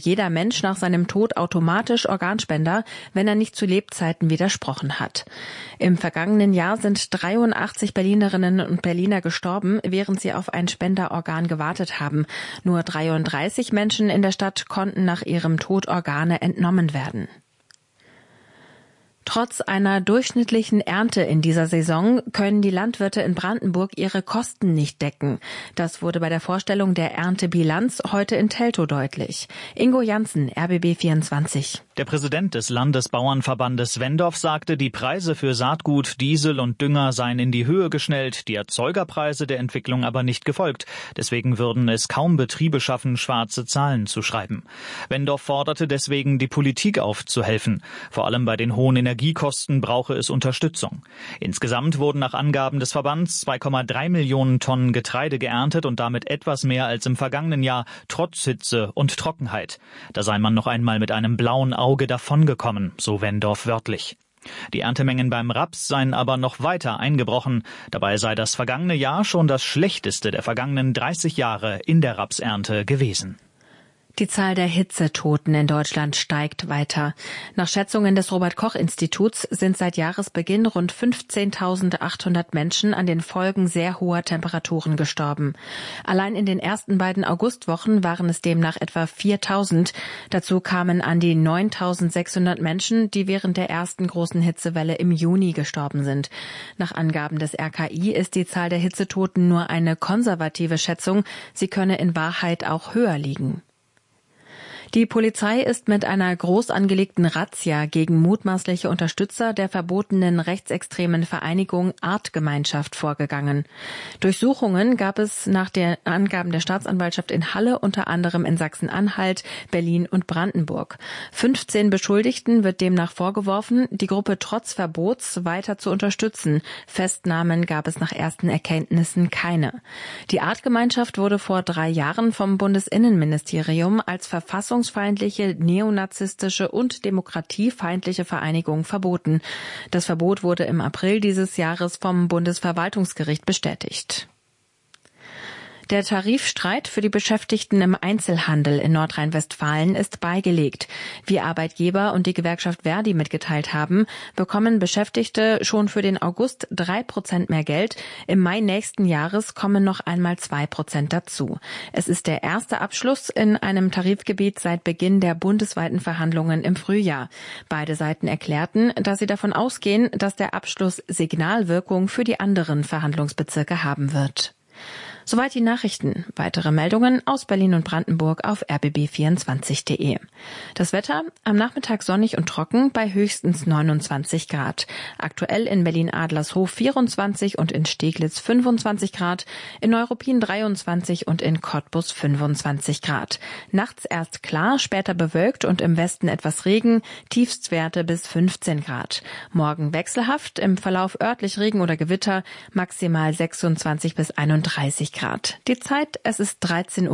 jeder Mensch nach seinem Tod automatisch Organspender, wenn er nicht zu Lebzeiten widersprochen hat. Im vergangenen Jahr sind 83 Berlinerinnen und Berliner gestorben, während sie auf ein Spenderorgan gewartet haben. Nur 33 Menschen in der Stadt konnten nach ihrem Tod Organe entnommen werden. Trotz einer durchschnittlichen Ernte in dieser Saison können die Landwirte in Brandenburg ihre Kosten nicht decken. Das wurde bei der Vorstellung der Erntebilanz heute in Teltow deutlich. Ingo Janssen, RBB 24. Der Präsident des Landesbauernverbandes Wendorf sagte, die Preise für Saatgut, Diesel und Dünger seien in die Höhe geschnellt, die Erzeugerpreise der Entwicklung aber nicht gefolgt. Deswegen würden es kaum Betriebe schaffen, schwarze Zahlen zu schreiben. Wendorf forderte deswegen, die Politik aufzuhelfen. Vor allem bei den hohen Energiekosten brauche es Unterstützung. Insgesamt wurden nach Angaben des Verbands 2,3 Millionen Tonnen Getreide geerntet und damit etwas mehr als im vergangenen Jahr, trotz Hitze und Trockenheit. Da sei man noch einmal mit einem blauen Auge davongekommen, so Wendorf wörtlich. Die Erntemengen beim Raps seien aber noch weiter eingebrochen. Dabei sei das vergangene Jahr schon das schlechteste der vergangenen 30 Jahre in der Rapsernte gewesen. Die Zahl der Hitzetoten in Deutschland steigt weiter. Nach Schätzungen des Robert-Koch-Instituts sind seit Jahresbeginn rund 15.800 Menschen an den Folgen sehr hoher Temperaturen gestorben. Allein in den ersten beiden Augustwochen waren es demnach etwa 4.000. Dazu kamen an die 9.600 Menschen, die während der ersten großen Hitzewelle im Juni gestorben sind. Nach Angaben des RKI ist die Zahl der Hitzetoten nur eine konservative Schätzung. Sie könne in Wahrheit auch höher liegen. Die Polizei ist mit einer groß angelegten Razzia gegen mutmaßliche Unterstützer der verbotenen rechtsextremen Vereinigung Artgemeinschaft vorgegangen. Durchsuchungen gab es nach den Angaben der Staatsanwaltschaft in Halle unter anderem in Sachsen-Anhalt, Berlin und Brandenburg. 15 Beschuldigten wird demnach vorgeworfen, die Gruppe trotz Verbots weiter zu unterstützen. Festnahmen gab es nach ersten Erkenntnissen keine. Die Artgemeinschaft wurde vor 3 Jahren vom Bundesinnenministerium als verfassungsfeindliche, neonazistische und demokratiefeindliche Vereinigung verboten. Das Verbot wurde im April dieses Jahres vom Bundesverwaltungsgericht bestätigt. Der Tarifstreit für die Beschäftigten im Einzelhandel in Nordrhein-Westfalen ist beigelegt. Wie Arbeitgeber und die Gewerkschaft Verdi mitgeteilt haben, bekommen Beschäftigte schon für den August 3% mehr Geld. Im Mai nächsten Jahres kommen noch einmal 2% dazu. Es ist der erste Abschluss in einem Tarifgebiet seit Beginn der bundesweiten Verhandlungen im Frühjahr. Beide Seiten erklärten, dass sie davon ausgehen, dass der Abschluss Signalwirkung für die anderen Verhandlungsbezirke haben wird. Soweit die Nachrichten. Weitere Meldungen aus Berlin und Brandenburg auf rbb24.de. Das Wetter am Nachmittag sonnig und trocken bei höchstens 29 Grad. Aktuell in Berlin-Adlershof 24 und in Steglitz 25 Grad, in Neuruppin 23 und in Cottbus 25 Grad. Nachts erst klar, später bewölkt und im Westen etwas Regen, Tiefstwerte bis 15 Grad. Morgen wechselhaft, im Verlauf örtlich Regen oder Gewitter, maximal 26 bis 31 Grad. Die Zeit, es ist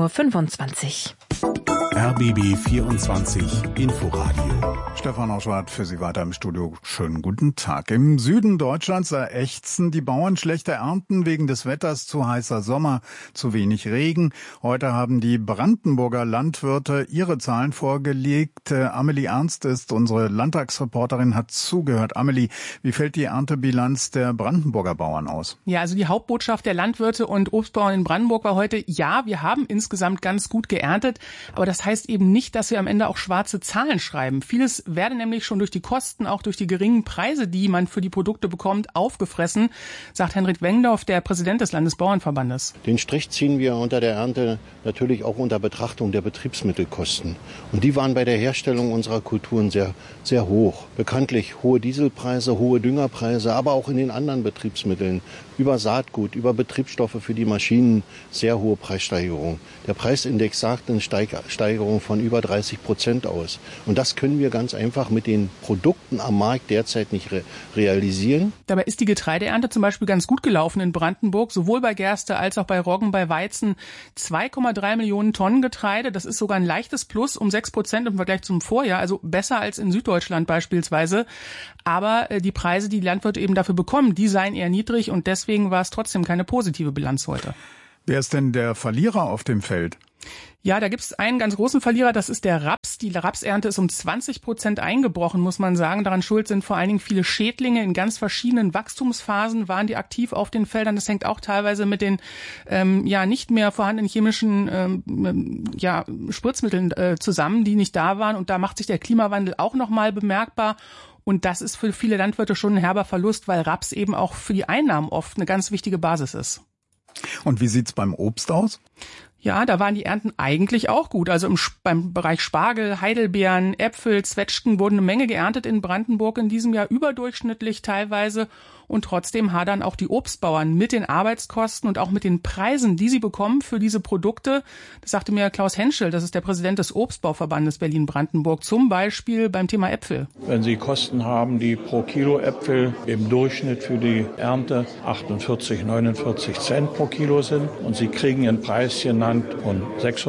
13.25 Uhr. RBB 24 Inforadio. Stefan Auschwart für Sie weiter im Studio. Schönen guten Tag. Im Süden Deutschlands ächzen die Bauern schlechte Ernten wegen des Wetters, zu heißer Sommer, zu wenig Regen. Heute haben die Brandenburger Landwirte ihre Zahlen vorgelegt. Amelie Ernst ist unsere Landtagsreporterin, hat zugehört. Amelie, wie fällt die Erntebilanz der Brandenburger Bauern aus? Ja, also die Hauptbotschaft der Landwirte und Obstbauern in Brandenburg war heute, ja, wir haben insgesamt ganz gut geerntet, aber das heißt eben nicht, dass wir am Ende auch schwarze Zahlen schreiben. Vieles werde nämlich schon durch die Kosten, auch durch die geringen Preise, die man für die Produkte bekommt, aufgefressen, sagt Henrik Wengdorf, der Präsident des Landesbauernverbandes. Den Strich ziehen wir unter der Ernte natürlich auch unter Betrachtung der Betriebsmittelkosten. Und die waren bei der Herstellung unserer Kulturen sehr, sehr hoch. Bekanntlich hohe Dieselpreise, hohe Düngerpreise, aber auch in den anderen Betriebsmitteln, über Saatgut, über Betriebsstoffe für die Maschinen, sehr hohe Preissteigerung. Der Preisindex sagt eine Steigerung von über 30% aus. Und das können wir ganz einfach mit den Produkten am Markt derzeit nicht realisieren. Dabei ist die Getreideernte zum Beispiel ganz gut gelaufen in Brandenburg, sowohl bei Gerste als auch bei Roggen, bei Weizen. 2,3 Millionen Tonnen Getreide, das ist sogar ein leichtes Plus um 6% im Vergleich zum Vorjahr, also besser als in Süddeutschland beispielsweise. Aber die Preise, die Landwirte eben dafür bekommen, die seien eher niedrig und deswegen war es trotzdem keine positive Bilanz heute. Wer ist denn der Verlierer auf dem Feld? Ja, da gibt es einen ganz großen Verlierer, das ist der Raps. Die Rapsernte ist um 20% eingebrochen, muss man sagen. Daran schuld sind vor allen Dingen viele Schädlinge. In ganz verschiedenen Wachstumsphasen waren die aktiv auf den Feldern. Das hängt auch teilweise mit den nicht mehr vorhandenen chemischen Spritzmitteln zusammen, die nicht da waren. Und da macht sich der Klimawandel auch nochmal bemerkbar. Und das ist für viele Landwirte schon ein herber Verlust, weil Raps eben auch für die Einnahmen oft eine ganz wichtige Basis ist. Und wie sieht's beim Obst aus? Ja, da waren die Ernten eigentlich auch gut. Also beim Bereich Spargel, Heidelbeeren, Äpfel, Zwetschgen wurden eine Menge geerntet in Brandenburg in diesem Jahr, überdurchschnittlich teilweise. Und trotzdem hadern auch die Obstbauern mit den Arbeitskosten und auch mit den Preisen, die sie bekommen für diese Produkte. Das sagte mir Klaus Henschel, das ist der Präsident des Obstbauverbandes Berlin-Brandenburg, zum Beispiel beim Thema Äpfel. Wenn Sie Kosten haben, die pro Kilo Äpfel im Durchschnitt für die Ernte 48, 49 Cent pro Kilo sind und Sie kriegen einen Preis genannt von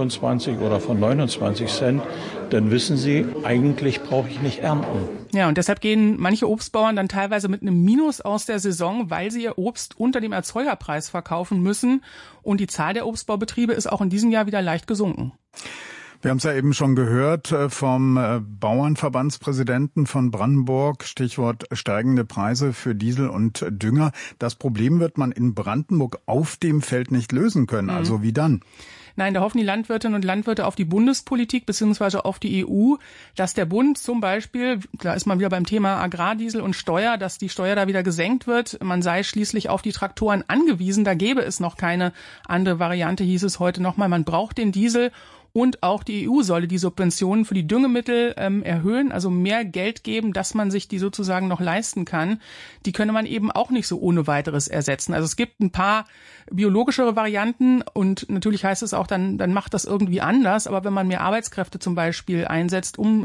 26 oder von 29 Cent, dann wissen Sie, eigentlich brauche ich nicht ernten. Ja, und deshalb gehen manche Obstbauern dann teilweise mit einem Minus aus der Saison, weil sie ihr Obst unter dem Erzeugerpreis verkaufen müssen. Und die Zahl der Obstbaubetriebe ist auch in diesem Jahr wieder leicht gesunken. Wir haben es ja eben schon gehört vom Bauernverbandspräsidenten von Brandenburg, Stichwort steigende Preise für Diesel und Dünger. Das Problem wird man in Brandenburg auf dem Feld nicht lösen können. Also wie dann? Nein, da hoffen die Landwirtinnen und Landwirte auf die Bundespolitik bzw. auf die EU, dass der Bund zum Beispiel, da ist man wieder beim Thema Agrardiesel und Steuer, dass die Steuer da wieder gesenkt wird. Man sei schließlich auf die Traktoren angewiesen. Da gäbe es noch keine andere Variante, hieß es heute nochmal. Man braucht den Diesel. Und auch die EU solle die Subventionen für die Düngemittel erhöhen, also mehr Geld geben, dass man sich die sozusagen noch leisten kann. Die könne man eben auch nicht so ohne weiteres ersetzen. Also es gibt ein paar biologischere Varianten und natürlich heißt es auch, dann macht das irgendwie anders. Aber wenn man mehr Arbeitskräfte zum Beispiel einsetzt, um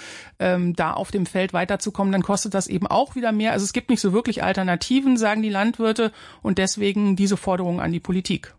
da auf dem Feld weiterzukommen, dann kostet das eben auch wieder mehr. Also es gibt nicht so wirklich Alternativen, sagen die Landwirte, und deswegen diese Forderung an die Politik.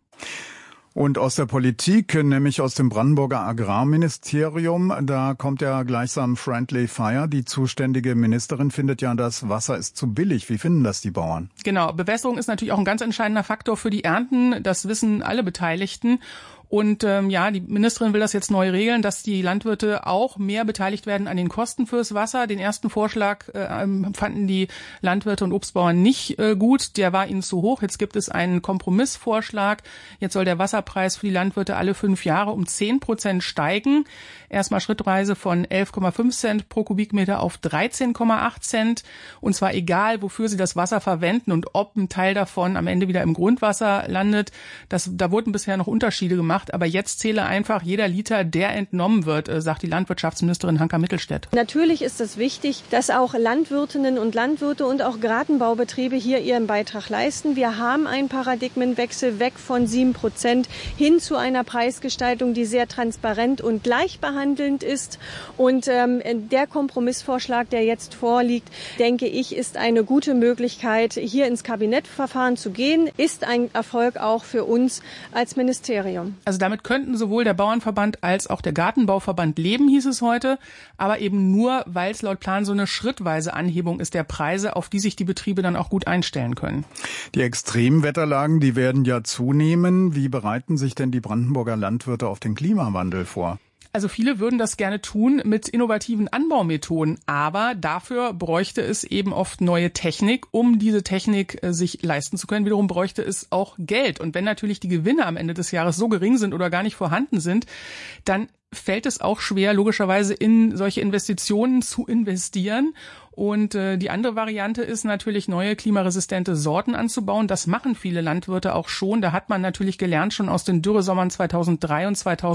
Und aus der Politik, nämlich aus dem Brandenburger Agrarministerium, da kommt ja gleichsam Friendly Fire. Die zuständige Ministerin findet ja, das Wasser ist zu billig. Wie finden das die Bauern? Genau, Bewässerung ist natürlich auch ein ganz entscheidender Faktor für die Ernten. Das wissen alle Beteiligten. Und die Ministerin will das jetzt neu regeln, dass die Landwirte auch mehr beteiligt werden an den Kosten fürs Wasser. Den ersten Vorschlag fanden die Landwirte und Obstbauern nicht gut. Der war ihnen zu hoch. Jetzt gibt es einen Kompromissvorschlag. Jetzt soll der Wasserpreis für die Landwirte alle 5 Jahre um 10% steigen. Erstmal schrittweise von 11,5 Cent pro Kubikmeter auf 13,8 Cent. Und zwar egal, wofür sie das Wasser verwenden und ob ein Teil davon am Ende wieder im Grundwasser landet. Da wurden bisher noch Unterschiede gemacht. Aber jetzt zähle einfach jeder Liter, der entnommen wird, sagt die Landwirtschaftsministerin Hanka Mittelstädt. Natürlich ist es wichtig, dass auch Landwirtinnen und Landwirte und auch Gartenbaubetriebe hier ihren Beitrag leisten. Wir haben einen Paradigmenwechsel weg von 7% hin zu einer Preisgestaltung, die sehr transparent und gleichbehandelnd ist. Und der Kompromissvorschlag, der jetzt vorliegt, denke ich, ist eine gute Möglichkeit, hier ins Kabinettverfahren zu gehen, ist ein Erfolg auch für uns als Ministerium. Also damit könnten sowohl der Bauernverband als auch der Gartenbauverband leben, hieß es heute, aber eben nur, weil es laut Plan so eine schrittweise Anhebung ist der Preise, auf die sich die Betriebe dann auch gut einstellen können. Die Extremwetterlagen, die werden ja zunehmen. Wie bereiten sich denn die Brandenburger Landwirte auf den Klimawandel vor? Also viele würden das gerne tun mit innovativen Anbaumethoden, aber dafür bräuchte es eben oft neue Technik, um diese Technik sich leisten zu können. Wiederum bräuchte es auch Geld. Und wenn natürlich die Gewinne am Ende des Jahres so gering sind oder gar nicht vorhanden sind, dann fällt es auch schwer, logischerweise in solche Investitionen zu investieren. Und die andere Variante ist natürlich, neue klimaresistente Sorten anzubauen. Das machen viele Landwirte auch schon. Da hat man natürlich gelernt schon aus den Dürresommern 2003 und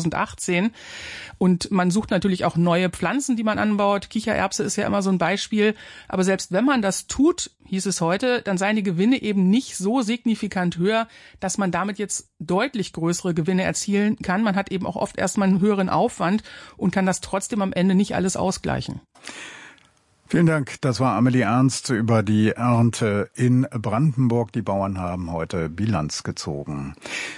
2018. Und man sucht natürlich auch neue Pflanzen, die man anbaut. Kichererbse ist ja immer so ein Beispiel. Aber selbst wenn man das tut, hieß es heute, dann seien die Gewinne eben nicht so signifikant höher, dass man damit jetzt deutlich größere Gewinne erzielen kann. Man hat eben auch oft erstmal einen höheren Aufwand und kann das trotzdem am Ende nicht alles ausgleichen. Vielen Dank. Das war Amelie Ernst über die Ernte in Brandenburg. Die Bauern haben heute Bilanz gezogen.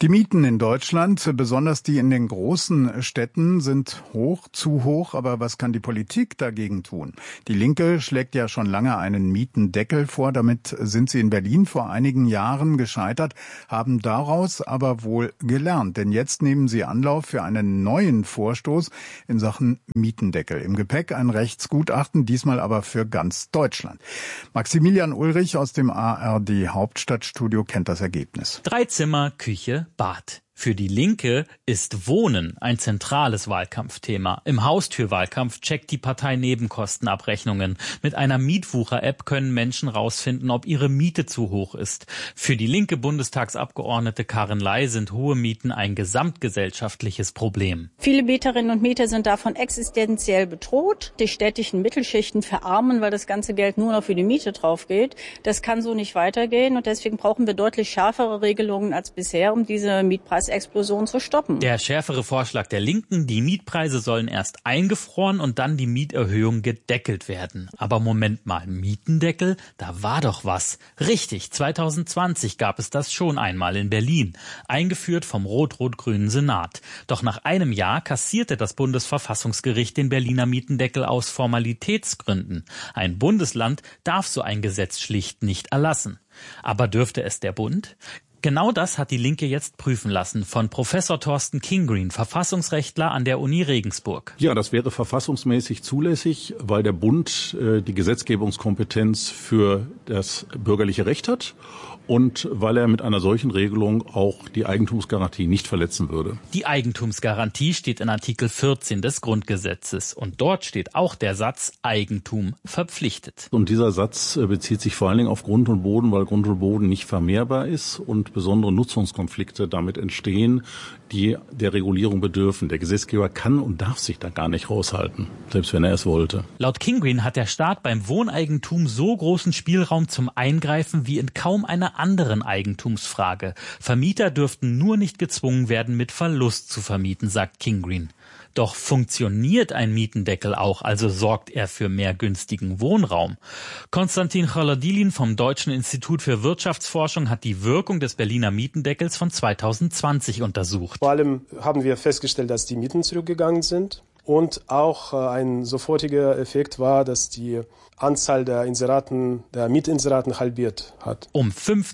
Die Mieten in Deutschland, besonders die in den großen Städten, sind hoch, zu hoch. Aber was kann die Politik dagegen tun? Die Linke schlägt ja schon lange einen Mietendeckel vor. Damit sind sie in Berlin vor einigen Jahren gescheitert, haben daraus aber wohl gelernt. Denn jetzt nehmen sie Anlauf für einen neuen Vorstoß in Sachen Mietendeckel. Im Gepäck ein Rechtsgutachten, diesmal aber für ganz Deutschland. Maximilian Ulrich aus dem ARD Hauptstadtstudio kennt das Ergebnis. 3 Zimmer, Küche, Bad. Für die Linke ist Wohnen ein zentrales Wahlkampfthema. Im Haustürwahlkampf checkt die Partei Nebenkostenabrechnungen. Mit einer Mietwucher-App können Menschen rausfinden, ob ihre Miete zu hoch ist. Für die linke Bundestagsabgeordnete Karin Ley sind hohe Mieten ein gesamtgesellschaftliches Problem. Viele Mieterinnen und Mieter sind davon existenziell bedroht. Die städtischen Mittelschichten verarmen, weil das ganze Geld nur noch für die Miete drauf geht. Das kann so nicht weitergehen und deswegen brauchen wir deutlich schärfere Regelungen als bisher, um diese Mietpreisexplosion zu stoppen. Der schärfere Vorschlag der Linken, die Mietpreise sollen erst eingefroren und dann die Mieterhöhung gedeckelt werden. Aber Moment mal, Mietendeckel? Da war doch was. Richtig, 2020 gab es das schon einmal in Berlin, eingeführt vom rot-rot-grünen Senat. Doch nach einem Jahr kassierte das Bundesverfassungsgericht den Berliner Mietendeckel aus Formalitätsgründen. Ein Bundesland darf so ein Gesetz schlicht nicht erlassen. Aber dürfte es der Bund? Genau das hat die Linke jetzt prüfen lassen von Professor Thorsten Kingreen, Verfassungsrechtler an der Uni Regensburg. Ja, das wäre verfassungsmäßig zulässig, weil der Bund die Gesetzgebungskompetenz für das bürgerliche Recht hat und weil er mit einer solchen Regelung auch die Eigentumsgarantie nicht verletzen würde. Die Eigentumsgarantie steht in Artikel 14 des Grundgesetzes und dort steht auch der Satz Eigentum verpflichtet. Und dieser Satz bezieht sich vor allen Dingen auf Grund und Boden, weil Grund und Boden nicht vermehrbar ist und besondere Nutzungskonflikte damit entstehen, die der Regulierung bedürfen. Der Gesetzgeber kann und darf sich da gar nicht raushalten, selbst wenn er es wollte. Laut Kingreen hat der Staat beim Wohneigentum so großen Spielraum zum Eingreifen wie in kaum einer anderen Eigentumsfrage. Vermieter dürften nur nicht gezwungen werden, mit Verlust zu vermieten, sagt Kingreen. Doch funktioniert ein Mietendeckel auch, also sorgt er für mehr günstigen Wohnraum? Konstantin Chaladilin vom Deutschen Institut für Wirtschaftsforschung hat die Wirkung des Berliner Mietendeckels von 2020 untersucht. Vor allem haben wir festgestellt, dass die Mieten zurückgegangen sind. Und auch ein sofortiger Effekt war, dass die Anzahl der Mietinseraten halbiert hat. Um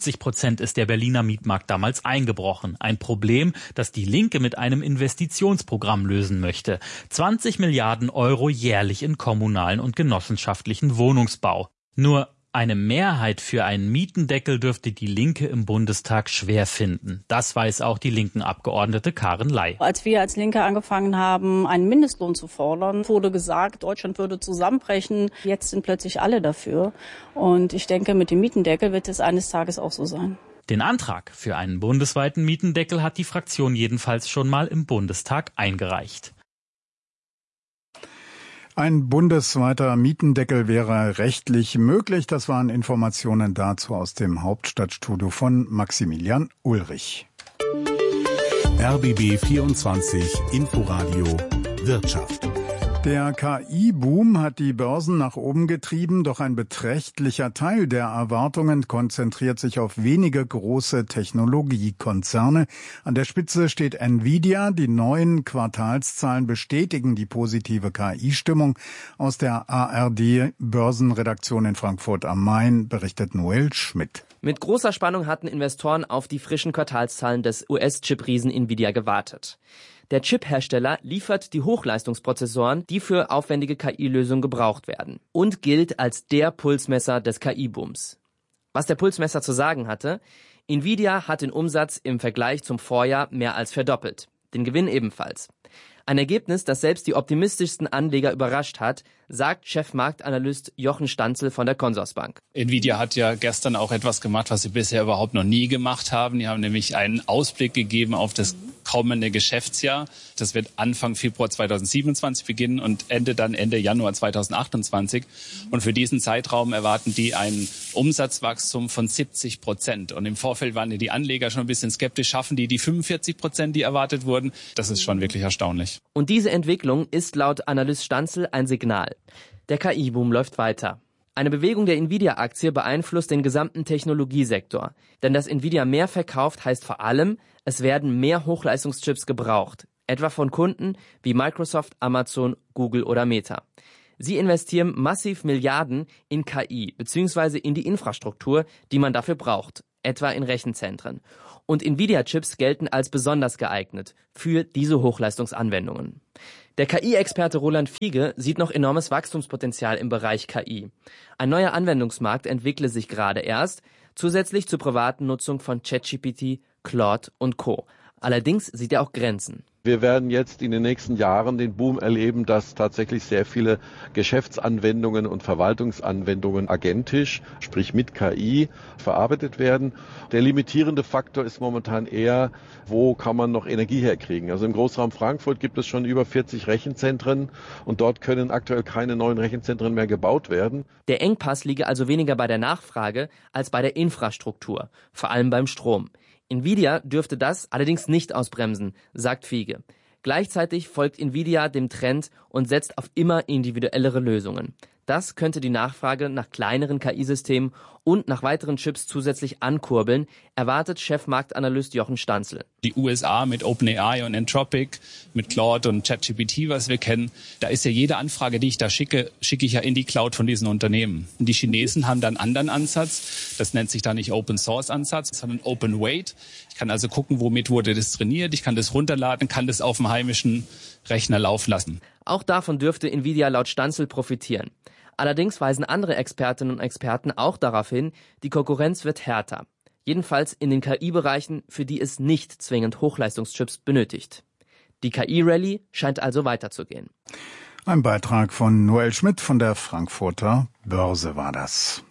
50% ist der Berliner Mietmarkt damals eingebrochen. Ein Problem, das die Linke mit einem Investitionsprogramm lösen möchte. 20 Milliarden Euro jährlich in kommunalen und genossenschaftlichen Wohnungsbau. Nur eine Mehrheit für einen Mietendeckel dürfte die Linke im Bundestag schwer finden. Das weiß auch die linken Abgeordnete Karin Ley. Als wir als Linke angefangen haben, einen Mindestlohn zu fordern, wurde gesagt, Deutschland würde zusammenbrechen. Jetzt sind plötzlich alle dafür. Und ich denke, mit dem Mietendeckel wird es eines Tages auch so sein. Den Antrag für einen bundesweiten Mietendeckel hat die Fraktion jedenfalls schon mal im Bundestag eingereicht. Ein bundesweiter Mietendeckel wäre rechtlich möglich. Das waren Informationen dazu aus dem Hauptstadtstudio von Maximilian Ulrich. RBB 24 Inforadio Wirtschaft. Der KI-Boom hat die Börsen nach oben getrieben, doch ein beträchtlicher Teil der Erwartungen konzentriert sich auf wenige große Technologiekonzerne. An der Spitze steht Nvidia. Die neuen Quartalszahlen bestätigen die positive KI-Stimmung. Aus der ARD-Börsenredaktion in Frankfurt am Main berichtet Noel Schmidt. Mit großer Spannung hatten Investoren auf die frischen Quartalszahlen des US-Chip-Riesen Nvidia gewartet. Der Chip-Hersteller liefert die Hochleistungsprozessoren, die für aufwendige KI-Lösungen gebraucht werden und gilt als der Pulsmesser des KI-Booms. Was der Pulsmesser zu sagen hatte? Nvidia hat den Umsatz im Vergleich zum Vorjahr mehr als verdoppelt, den Gewinn ebenfalls. Ein Ergebnis, das selbst die optimistischsten Anleger überrascht hat, sagt Chefmarktanalyst Jochen Stanzel von der Consorsbank. Nvidia hat ja gestern auch etwas gemacht, was sie bisher überhaupt noch nie gemacht haben. Die haben nämlich einen Ausblick gegeben auf das kommende Geschäftsjahr. Das wird Anfang Februar 2027 beginnen und Ende Januar 2028. Und für diesen Zeitraum erwarten die ein Umsatzwachstum von 70%. Und im Vorfeld waren die Anleger schon ein bisschen skeptisch. Schaffen die 45%, die erwartet wurden? Das ist schon wirklich erstaunlich. Und diese Entwicklung ist laut Analyst Stanzel ein Signal. Der KI-Boom läuft weiter. Eine Bewegung der Nvidia-Aktie beeinflusst den gesamten Technologiesektor. Denn dass Nvidia mehr verkauft, heißt vor allem, es werden mehr Hochleistungschips gebraucht. Etwa von Kunden wie Microsoft, Amazon, Google oder Meta. Sie investieren massiv Milliarden in KI bzw. in die Infrastruktur, die man dafür braucht, etwa in Rechenzentren. Und Nvidia-Chips gelten als besonders geeignet für diese Hochleistungsanwendungen. Der KI-Experte Roland Fiege sieht noch enormes Wachstumspotenzial im Bereich KI. Ein neuer Anwendungsmarkt entwickle sich gerade erst, zusätzlich zur privaten Nutzung von ChatGPT, Claude und Co. Allerdings sieht er auch Grenzen. Wir werden jetzt in den nächsten Jahren den Boom erleben, dass tatsächlich sehr viele Geschäftsanwendungen und Verwaltungsanwendungen agentisch, sprich mit KI, verarbeitet werden. Der limitierende Faktor ist momentan eher, wo kann man noch Energie herkriegen. Also im Großraum Frankfurt gibt es schon über 40 Rechenzentren und dort können aktuell keine neuen Rechenzentren mehr gebaut werden. Der Engpass liege also weniger bei der Nachfrage als bei der Infrastruktur, vor allem beim Strom. Nvidia dürfte das allerdings nicht ausbremsen, sagt Fiege. Gleichzeitig folgt Nvidia dem Trend und setzt auf immer individuellere Lösungen. Das könnte die Nachfrage nach kleineren KI-Systemen und nach weiteren Chips zusätzlich ankurbeln, erwartet Chefmarktanalyst Jochen Stanzel. Die USA mit OpenAI und Anthropic, mit Claude und ChatGPT, was wir kennen, da ist ja jede Anfrage, die ich da schicke ich ja in die Cloud von diesen Unternehmen. Und die Chinesen haben da einen anderen Ansatz. Das nennt sich da nicht Open Source Ansatz, sondern Open Weight. Ich kann also gucken, womit wurde das trainiert. Ich kann das runterladen, kann das auf dem heimischen Rechner laufen lassen. Auch davon dürfte Nvidia laut Stanzel profitieren. Allerdings weisen andere Expertinnen und Experten auch darauf hin, die Konkurrenz wird härter. Jedenfalls in den KI-Bereichen, für die es nicht zwingend Hochleistungschips benötigt. Die KI-Rallye scheint also weiterzugehen. Ein Beitrag von Noel Schmidt von der Frankfurter Börse war das.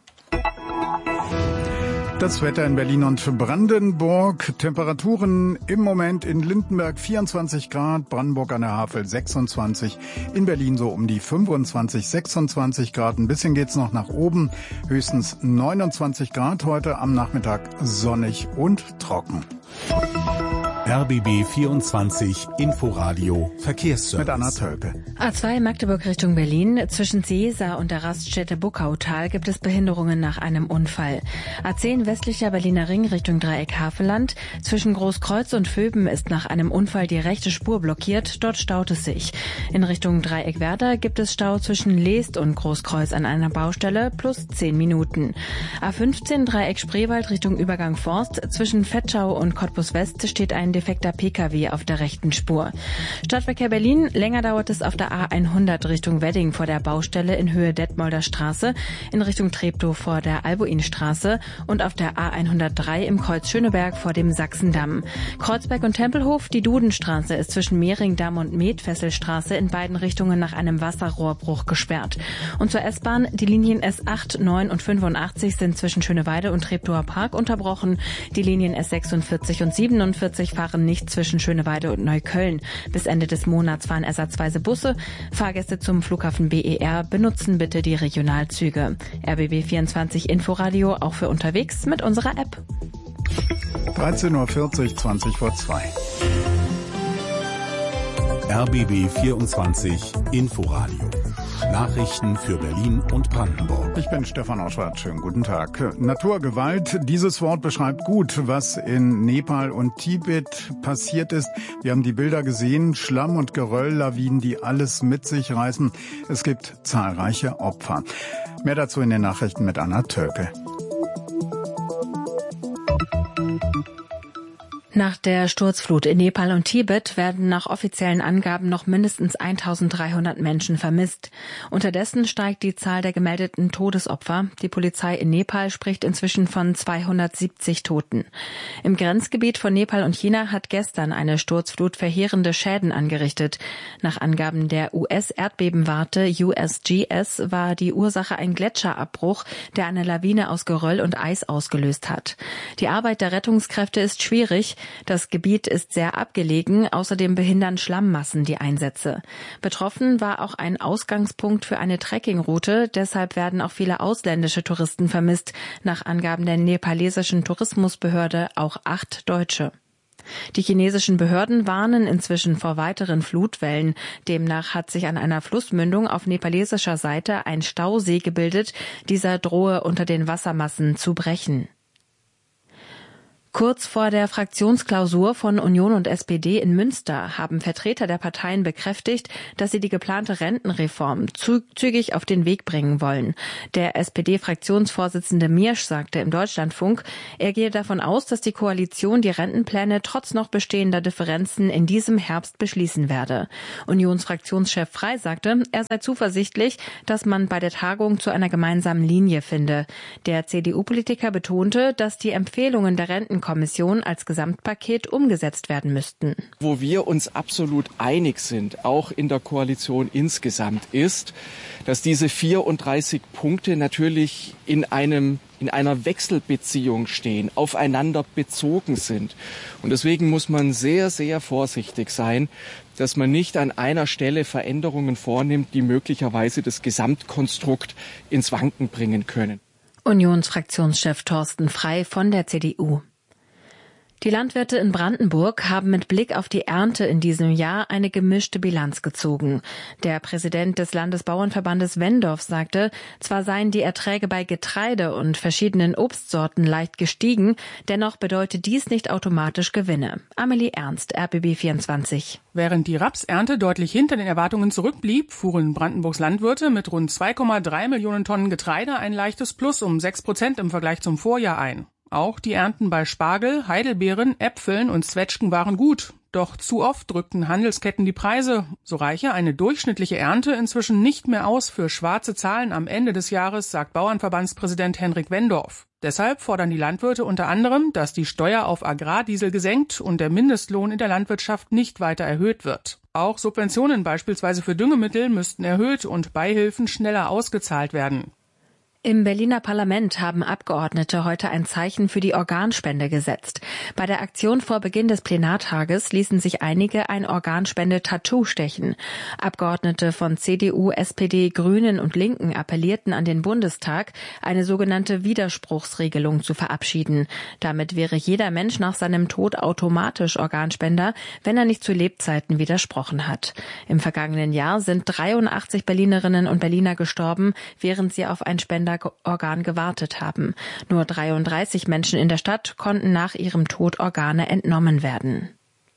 Das Wetter in Berlin und Brandenburg. Temperaturen im Moment in Lindenberg 24 Grad, Brandenburg an der Havel 26, in Berlin so um die 25, 26 Grad. Ein bisschen geht's noch nach oben, höchstens 29 Grad heute, am Nachmittag sonnig und trocken. RBB 24 Inforadio Verkehrsservice. Mit Anna Tölke. A2 Magdeburg Richtung Berlin. Zwischen Seesa und der Raststätte Buckautal gibt es Behinderungen nach einem Unfall. A10 westlicher Berliner Ring Richtung Dreieck Havelland. Zwischen Großkreuz und Vöben ist nach einem Unfall die rechte Spur blockiert. Dort staut es sich. In Richtung Dreieck Werder gibt es Stau zwischen Leest und Großkreuz an einer Baustelle plus 10 Minuten. A15 Dreieck Spreewald Richtung Übergang Forst. Zwischen Vetschau und Cottbus West steht ein defekter Pkw auf der rechten Spur. Stadtverkehr Berlin, länger dauert es auf der A100 Richtung Wedding vor der Baustelle in Höhe Detmolder Straße, in Richtung Treptow vor der Albuinstraße und auf der A103 im Kreuz Schöneberg vor dem Sachsendamm. Kreuzberg und Tempelhof, die Dudenstraße ist zwischen Mehringdamm und Metfesselstraße in beiden Richtungen nach einem Wasserrohrbruch gesperrt. Und zur S-Bahn, die Linien S8, 9 und 85 sind zwischen Schöneweide und Treptower Park unterbrochen. Die Linien S46 und 47 fahren nicht zwischen Schöneweide und Neukölln. Bis Ende des Monats fahren ersatzweise Busse. Fahrgäste zum Flughafen BER benutzen bitte die Regionalzüge. RBB 24 Inforadio auch für unterwegs mit unserer App. 13.40 Uhr, 20 vor 2. RBB 24 Inforadio. Nachrichten für Berlin und Brandenburg. Ich bin Stefan Oschwart. Schönen guten Tag. Naturgewalt, dieses Wort beschreibt gut, was in Nepal und Tibet passiert ist. Wir haben die Bilder gesehen, Schlamm- und Gerölllawinen, die alles mit sich reißen. Es gibt zahlreiche Opfer. Mehr dazu in den Nachrichten mit Anna Tölke. Nach der Sturzflut in Nepal und Tibet werden nach offiziellen Angaben noch mindestens 1300 Menschen vermisst. Unterdessen steigt die Zahl der gemeldeten Todesopfer. Die Polizei in Nepal spricht inzwischen von 270 Toten. Im Grenzgebiet von Nepal und China hat gestern eine Sturzflut verheerende Schäden angerichtet. Nach Angaben der US-Erdbebenwarte USGS war die Ursache ein Gletscherabbruch, der eine Lawine aus Geröll und Eis ausgelöst hat. Die Arbeit der Rettungskräfte ist schwierig. Das Gebiet ist sehr abgelegen, außerdem behindern Schlammmassen die Einsätze. Betroffen war auch ein Ausgangspunkt für eine Trekkingroute, deshalb werden auch viele ausländische Touristen vermisst, nach Angaben der nepalesischen Tourismusbehörde auch 8 Deutsche. Die chinesischen Behörden warnen inzwischen vor weiteren Flutwellen. Demnach hat sich an einer Flussmündung auf nepalesischer Seite ein Stausee gebildet. Dieser drohe unter den Wassermassen zu brechen. Kurz vor der Fraktionsklausur von Union und SPD in Münster haben Vertreter der Parteien bekräftigt, dass sie die geplante Rentenreform zügig auf den Weg bringen wollen. Der SPD-Fraktionsvorsitzende Miersch sagte im Deutschlandfunk, er gehe davon aus, dass die Koalition die Rentenpläne trotz noch bestehender Differenzen in diesem Herbst beschließen werde. Unionsfraktionschef Frey sagte, er sei zuversichtlich, dass man bei der Tagung zu einer gemeinsamen Linie finde. Der CDU-Politiker betonte, dass die Empfehlungen der Rentenkommission als Gesamtpaket umgesetzt werden müssten. Wo wir uns absolut einig sind, auch in der Koalition insgesamt, ist, dass diese 34 Punkte natürlich in einer Wechselbeziehung stehen, aufeinander bezogen sind. Und deswegen muss man sehr, sehr vorsichtig sein, dass man nicht an einer Stelle Veränderungen vornimmt, die möglicherweise das Gesamtkonstrukt ins Wanken bringen können. Unionsfraktionschef Thorsten Frey von der CDU. Die Landwirte in Brandenburg haben mit Blick auf die Ernte in diesem Jahr eine gemischte Bilanz gezogen. Der Präsident des Landesbauernverbandes Wendorf sagte, zwar seien die Erträge bei Getreide und verschiedenen Obstsorten leicht gestiegen, dennoch bedeutet dies nicht automatisch Gewinne. Amelie Ernst, RBB 24. Während die Rapsernte deutlich hinter den Erwartungen zurückblieb, fuhren Brandenburgs Landwirte mit rund 2,3 Millionen Tonnen Getreide ein leichtes Plus um 6% im Vergleich zum Vorjahr ein. Auch die Ernten bei Spargel, Heidelbeeren, Äpfeln und Zwetschgen waren gut. Doch zu oft drückten Handelsketten die Preise. So reiche eine durchschnittliche Ernte inzwischen nicht mehr aus für schwarze Zahlen am Ende des Jahres, sagt Bauernverbandspräsident Henrik Wendorf. Deshalb fordern die Landwirte unter anderem, dass die Steuer auf Agrardiesel gesenkt und der Mindestlohn in der Landwirtschaft nicht weiter erhöht wird. Auch Subventionen beispielsweise für Düngemittel müssten erhöht und Beihilfen schneller ausgezahlt werden. Im Berliner Parlament haben Abgeordnete heute ein Zeichen für die Organspende gesetzt. Bei der Aktion vor Beginn des Plenartages ließen sich einige ein Organspende-Tattoo stechen. Abgeordnete von CDU, SPD, Grünen und Linken appellierten an den Bundestag, eine sogenannte Widerspruchsregelung zu verabschieden. Damit wäre jeder Mensch nach seinem Tod automatisch Organspender, wenn er nicht zu Lebzeiten widersprochen hat. Im vergangenen Jahr sind 83 Berlinerinnen und Berliner gestorben, während sie auf ein Spenderorgan gewartet haben. Nur 33 Menschen in der Stadt konnten nach ihrem Tod Organe entnommen werden.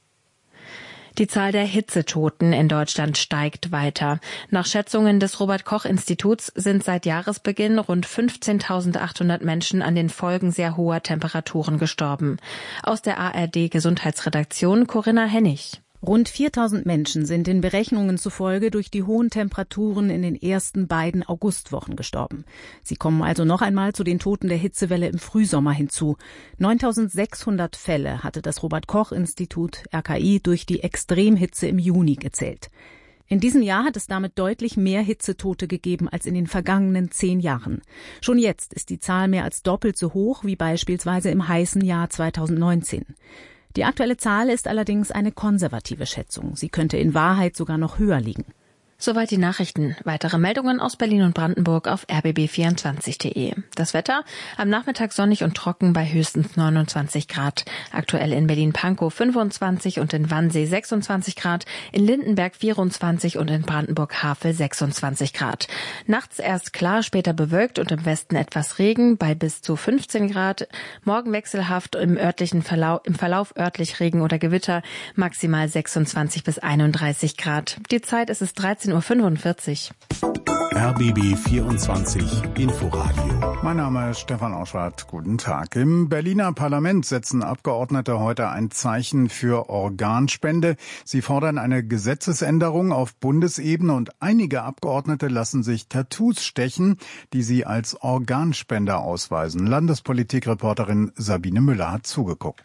Die Zahl der Hitzetoten in Deutschland steigt weiter. Nach Schätzungen des Robert-Koch-Instituts sind seit Jahresbeginn rund 15.800 Menschen an den Folgen sehr hoher Temperaturen gestorben. Aus der ARD-Gesundheitsredaktion Corinna Hennig. Rund 4.000 Menschen sind den Berechnungen zufolge durch die hohen Temperaturen in den ersten beiden Augustwochen gestorben. Sie kommen also noch einmal zu den Toten der Hitzewelle im Frühsommer hinzu. 9.600 Fälle hatte das Robert-Koch-Institut RKI durch die Extremhitze im Juni gezählt. In diesem Jahr hat es damit deutlich mehr Hitzetote gegeben als in den vergangenen 10 Jahren. Schon jetzt ist die Zahl mehr als doppelt so hoch wie beispielsweise im heißen Jahr 2019. Die aktuelle Zahl ist allerdings eine konservative Schätzung. Sie könnte in Wahrheit sogar noch höher liegen. Soweit die Nachrichten. Weitere Meldungen aus Berlin und Brandenburg auf rbb24.de. Das Wetter am Nachmittag sonnig und trocken bei höchstens 29 Grad. Aktuell in Berlin-Pankow 25 und in Wannsee 26 Grad, in Lindenberg 24 und in Brandenburg-Havel 26 Grad. Nachts erst klar, später bewölkt und im Westen etwas Regen bei bis zu 15 Grad. Morgen wechselhaft, im Verlauf örtlich Regen oder Gewitter, maximal 26 bis 31 Grad. Die Zeit ist es 13:45 Uhr. RBB 24 Inforadio. Mein Name ist Stefan Auschwart. Guten Tag. Im Berliner Parlament setzen Abgeordnete heute ein Zeichen für Organspende. Sie fordern eine Gesetzesänderung auf Bundesebene und einige Abgeordnete lassen sich Tattoos stechen, die sie als Organspender ausweisen. Landespolitikreporterin Sabine Müller hat zugeguckt.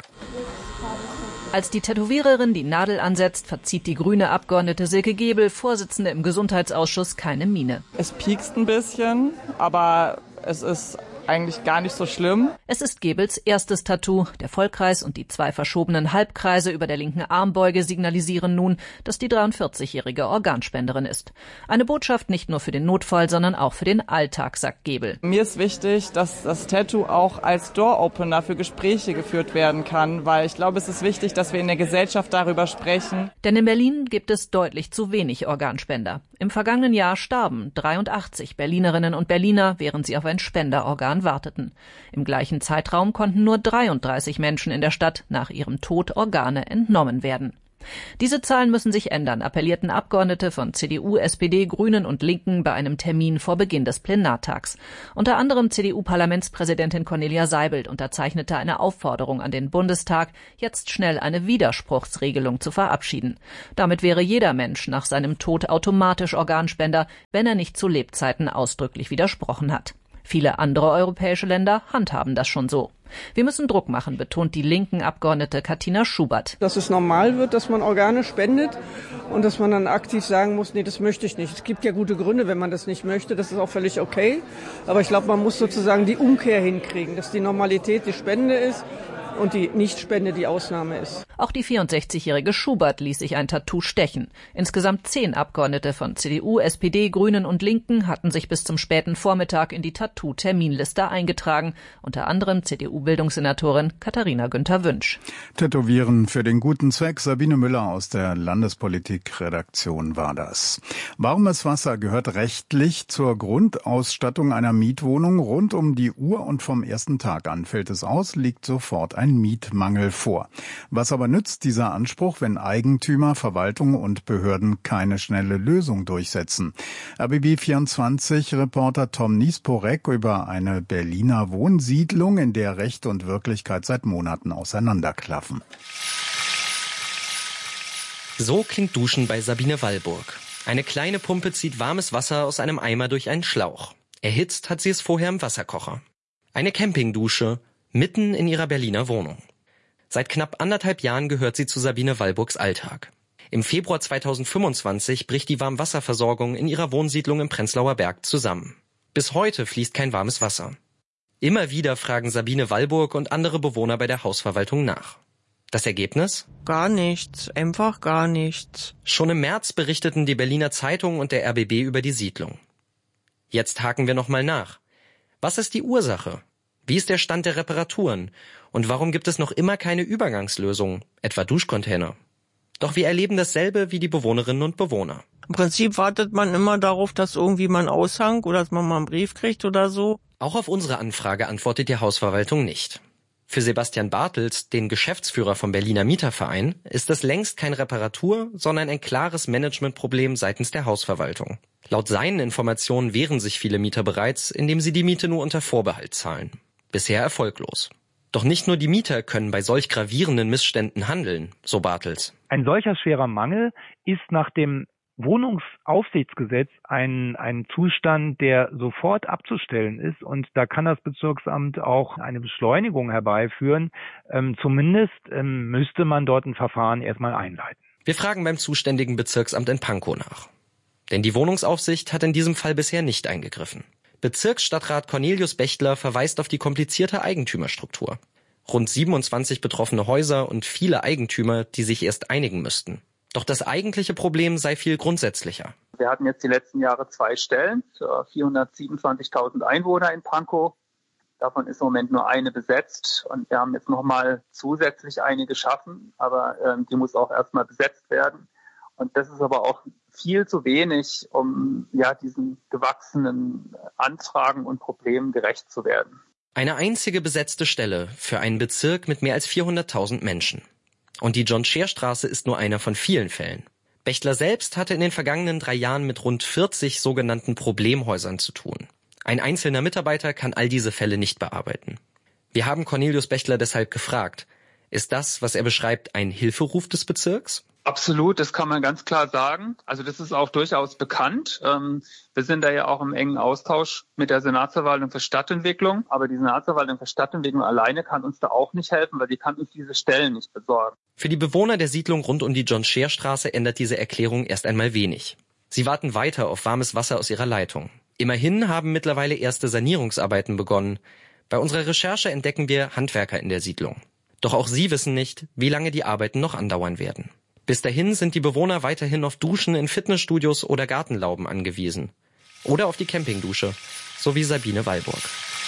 Als die Tätowiererin die Nadel ansetzt, verzieht die grüne Abgeordnete Silke Gebel, Vorsitzende im Gesundheitsausschuss, keine Miene. Es piekst ein bisschen, aber es ist eigentlich gar nicht so schlimm. Es ist Gebels erstes Tattoo. Der Vollkreis und die 2 verschobenen Halbkreise über der linken Armbeuge signalisieren nun, dass die 43-jährige Organspenderin ist. Eine Botschaft nicht nur für den Notfall, sondern auch für den Alltag, sagt Gebel. Mir ist wichtig, dass das Tattoo auch als Door-Opener für Gespräche geführt werden kann, weil ich glaube, es ist wichtig, dass wir in der Gesellschaft darüber sprechen. Denn in Berlin gibt es deutlich zu wenig Organspender. Im vergangenen Jahr starben 83 Berlinerinnen und Berliner, während sie auf ein Spenderorgan warteten. Im gleichen Zeitraum konnten nur 33 Menschen in der Stadt nach ihrem Tod Organe entnommen werden. Diese Zahlen müssen sich ändern, appellierten Abgeordnete von CDU, SPD, Grünen und Linken bei einem Termin vor Beginn des Plenartags. Unter anderem CDU-Parlamentspräsidentin Cornelia Seibelt unterzeichnete eine Aufforderung an den Bundestag, jetzt schnell eine Widerspruchsregelung zu verabschieden. Damit wäre jeder Mensch nach seinem Tod automatisch Organspender, wenn er nicht zu Lebzeiten ausdrücklich widersprochen hat. Viele andere europäische Länder handhaben das schon so. Wir müssen Druck machen, betont die linken Abgeordnete Katina Schubert. Dass es normal wird, dass man Organe spendet und dass man dann aktiv sagen muss, nee, das möchte ich nicht. Es gibt ja gute Gründe, wenn man das nicht möchte, das ist auch völlig okay. Aber ich glaube, man muss sozusagen die Umkehr hinkriegen, dass die Normalität die Spende ist und die Nichtspende die Ausnahme ist. Auch die 64-jährige Schubert ließ sich ein Tattoo stechen. Insgesamt 10 Abgeordnete von CDU, SPD, Grünen und Linken hatten sich bis zum späten Vormittag in die Tattoo-Terminliste eingetragen. Unter anderem CDU-Bildungssenatorin Katharina Günther-Wünsch. Tätowieren für den guten Zweck. Sabine Müller aus der Landespolitik-Redaktion war das. Warmes Wasser gehört rechtlich zur Grundausstattung einer Mietwohnung rund um die Uhr und vom ersten Tag an. Fällt es aus, liegt sofort ein Mietmangel vor. Was aber nützt dieser Anspruch, wenn Eigentümer, Verwaltung und Behörden keine schnelle Lösung durchsetzen? RBB24-Reporter Tom Niesporek über eine Berliner Wohnsiedlung, in der Recht und Wirklichkeit seit Monaten auseinanderklaffen. So klingt Duschen bei Sabine Wallburg. Eine kleine Pumpe zieht warmes Wasser aus einem Eimer durch einen Schlauch. Erhitzt hat sie es vorher im Wasserkocher. Eine Campingdusche mitten in ihrer Berliner Wohnung. Seit knapp 1,5 Jahren gehört sie zu Sabine Wallburgs Alltag. Im Februar 2025 bricht die Warmwasserversorgung in ihrer Wohnsiedlung im Prenzlauer Berg zusammen. Bis heute fließt kein warmes Wasser. Immer wieder fragen Sabine Wallburg und andere Bewohner bei der Hausverwaltung nach. Das Ergebnis? Gar nichts, einfach gar nichts. Schon im März berichteten die Berliner Zeitung und der RBB über die Siedlung. Jetzt haken wir nochmal nach. Was ist die Ursache? Wie ist der Stand der Reparaturen? Und warum gibt es noch immer keine Übergangslösung, etwa Duschcontainer? Doch wir erleben dasselbe wie die Bewohnerinnen und Bewohner. Im Prinzip wartet man immer darauf, dass irgendwie mal ein Aushang oder dass man mal einen Brief kriegt oder so. Auch auf unsere Anfrage antwortet die Hausverwaltung nicht. Für Sebastian Bartels, den Geschäftsführer vom Berliner Mieterverein, ist das längst kein Reparatur, sondern ein klares Managementproblem seitens der Hausverwaltung. Laut seinen Informationen wehren sich viele Mieter bereits, indem sie die Miete nur unter Vorbehalt zahlen. Bisher erfolglos. Doch nicht nur die Mieter können bei solch gravierenden Missständen handeln, so Bartels. Ein solcher schwerer Mangel ist nach dem Wohnungsaufsichtsgesetz ein Zustand, der sofort abzustellen ist, und da kann das Bezirksamt auch eine Beschleunigung herbeiführen. Zumindest müsste man dort ein Verfahren erstmal einleiten. Wir fragen beim zuständigen Bezirksamt in Pankow nach. Denn die Wohnungsaufsicht hat in diesem Fall bisher nicht eingegriffen. Bezirksstadtrat Cornelius Bechtler verweist auf die komplizierte Eigentümerstruktur. Rund 27 betroffene Häuser und viele Eigentümer, die sich erst einigen müssten. Doch das eigentliche Problem sei viel grundsätzlicher. Wir hatten jetzt die letzten Jahre 2 Stellen für 427.000 Einwohner in Pankow. Davon ist im Moment nur eine besetzt und wir haben jetzt nochmal zusätzlich eine geschaffen, aber die muss auch erstmal besetzt werden. Und das ist aber auch viel zu wenig, um diesen gewachsenen Anfragen und Problemen gerecht zu werden. Eine einzige besetzte Stelle für einen Bezirk mit mehr als 400.000 Menschen. Und die John-Scheer-Straße ist nur einer von vielen Fällen. Bechtler selbst hatte in den vergangenen 3 Jahren mit rund 40 sogenannten Problemhäusern zu tun. Ein einzelner Mitarbeiter kann all diese Fälle nicht bearbeiten. Wir haben Cornelius Bechtler deshalb gefragt, ist das, was er beschreibt, ein Hilferuf des Bezirks? Absolut, das kann man ganz klar sagen. Also das ist auch durchaus bekannt. Wir sind da ja auch im engen Austausch mit der Senatsverwaltung für Stadtentwicklung. Aber die Senatsverwaltung für Stadtentwicklung alleine kann uns da auch nicht helfen, weil die kann uns diese Stellen nicht besorgen. Für die Bewohner der Siedlung rund um die John-Scheer-Straße ändert diese Erklärung erst einmal wenig. Sie warten weiter auf warmes Wasser aus ihrer Leitung. Immerhin haben mittlerweile erste Sanierungsarbeiten begonnen. Bei unserer Recherche entdecken wir Handwerker in der Siedlung. Doch auch sie wissen nicht, wie lange die Arbeiten noch andauern werden. Bis dahin sind die Bewohner weiterhin auf Duschen in Fitnessstudios oder Gartenlauben angewiesen. Oder auf die Campingdusche, so wie Sabine Wallburg.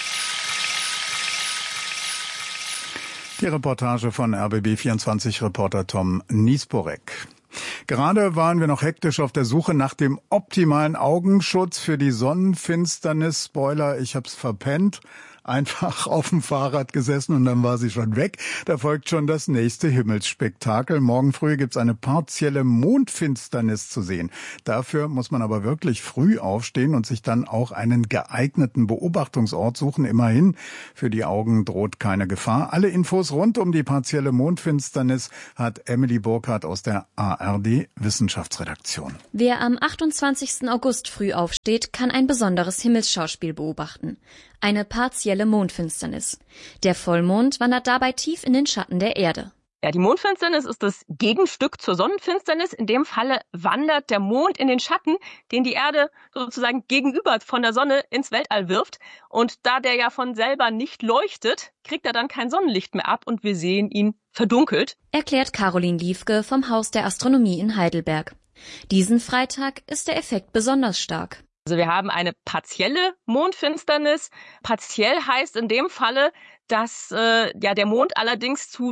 Die Reportage von RBB24-Reporter Tom Niesporek. Gerade waren wir noch hektisch auf der Suche nach dem optimalen Augenschutz für die Sonnenfinsternis. Spoiler, ich hab's verpennt. Einfach auf dem Fahrrad gesessen und dann war sie schon weg. Da folgt schon das nächste Himmelsspektakel. Morgen früh gibt's eine partielle Mondfinsternis zu sehen. Dafür muss man aber wirklich früh aufstehen und sich dann auch einen geeigneten Beobachtungsort suchen. Immerhin, für die Augen droht keine Gefahr. Alle Infos rund um die partielle Mondfinsternis hat Emily Burkhardt aus der ARD Wissenschaftsredaktion. Wer am 28. August früh aufsteht, kann ein besonderes Himmelsschauspiel beobachten. Eine partielle Mondfinsternis. Der Vollmond wandert dabei tief in den Schatten der Erde. Ja, die Mondfinsternis ist das Gegenstück zur Sonnenfinsternis. In dem Falle wandert der Mond in den Schatten, den die Erde sozusagen gegenüber von der Sonne ins Weltall wirft. Und da der ja von selber nicht leuchtet, kriegt er dann kein Sonnenlicht mehr ab und wir sehen ihn verdunkelt. Erklärt Caroline Liefke vom Haus der Astronomie in Heidelberg. Diesen Freitag ist der Effekt besonders stark. Also wir haben eine partielle Mondfinsternis. Partiell heißt in dem Falle, dass der Mond allerdings zu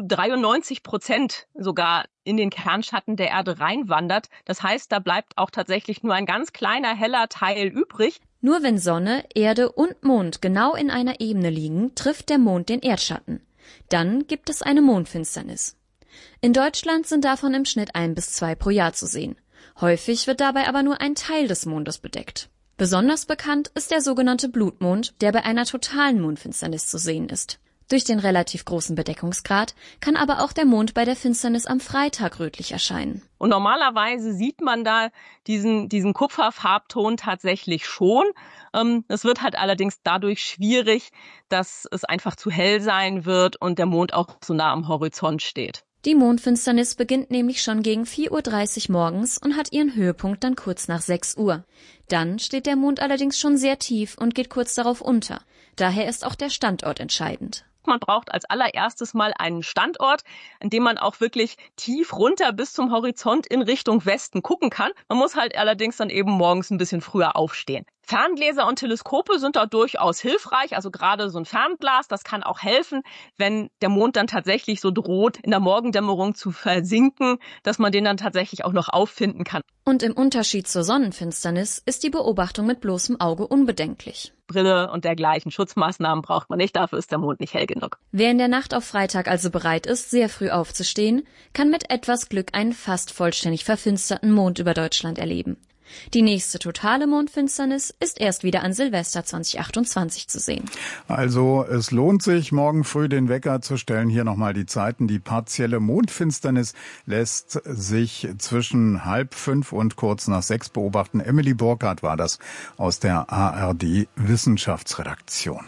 93% sogar in den Kernschatten der Erde reinwandert. Das heißt, da bleibt auch tatsächlich nur ein ganz kleiner heller Teil übrig. Nur wenn Sonne, Erde und Mond genau in einer Ebene liegen, trifft der Mond den Erdschatten. Dann gibt es eine Mondfinsternis. In Deutschland sind davon im Schnitt 1 bis 2 pro Jahr zu sehen. Häufig wird dabei aber nur ein Teil des Mondes bedeckt. Besonders bekannt ist der sogenannte Blutmond, der bei einer totalen Mondfinsternis zu sehen ist. Durch den relativ großen Bedeckungsgrad kann aber auch der Mond bei der Finsternis am Freitag rötlich erscheinen. Und normalerweise sieht man da diesen Kupferfarbton tatsächlich schon. Es wird halt allerdings dadurch schwierig, dass es einfach zu hell sein wird und der Mond auch so nah am Horizont steht. Die Mondfinsternis beginnt nämlich schon gegen 4:30 Uhr morgens und hat ihren Höhepunkt dann kurz nach 6 Uhr. Dann steht der Mond allerdings schon sehr tief und geht kurz darauf unter. Daher ist auch der Standort entscheidend. Man braucht als allererstes mal einen Standort, an dem man auch wirklich tief runter bis zum Horizont in Richtung Westen gucken kann. Man muss halt allerdings dann eben morgens ein bisschen früher aufstehen. Ferngläser und Teleskope sind da durchaus hilfreich, also gerade so ein Fernglas, das kann auch helfen, wenn der Mond dann tatsächlich so droht, in der Morgendämmerung zu versinken, dass man den dann tatsächlich auch noch auffinden kann. Und im Unterschied zur Sonnenfinsternis ist die Beobachtung mit bloßem Auge unbedenklich. Brille und dergleichen Schutzmaßnahmen braucht man nicht, dafür ist der Mond nicht hell genug. Wer in der Nacht auf Freitag also bereit ist, sehr früh aufzustehen, kann mit etwas Glück einen fast vollständig verfinsterten Mond über Deutschland erleben. Die nächste totale Mondfinsternis ist erst wieder an Silvester 2028 zu sehen. Also es lohnt sich, morgen früh den Wecker zu stellen. Hier nochmal die Zeiten. Die partielle Mondfinsternis lässt sich zwischen 4:30 und kurz nach 6 beobachten. Emily Burkhardt war das aus der ARD Wissenschaftsredaktion.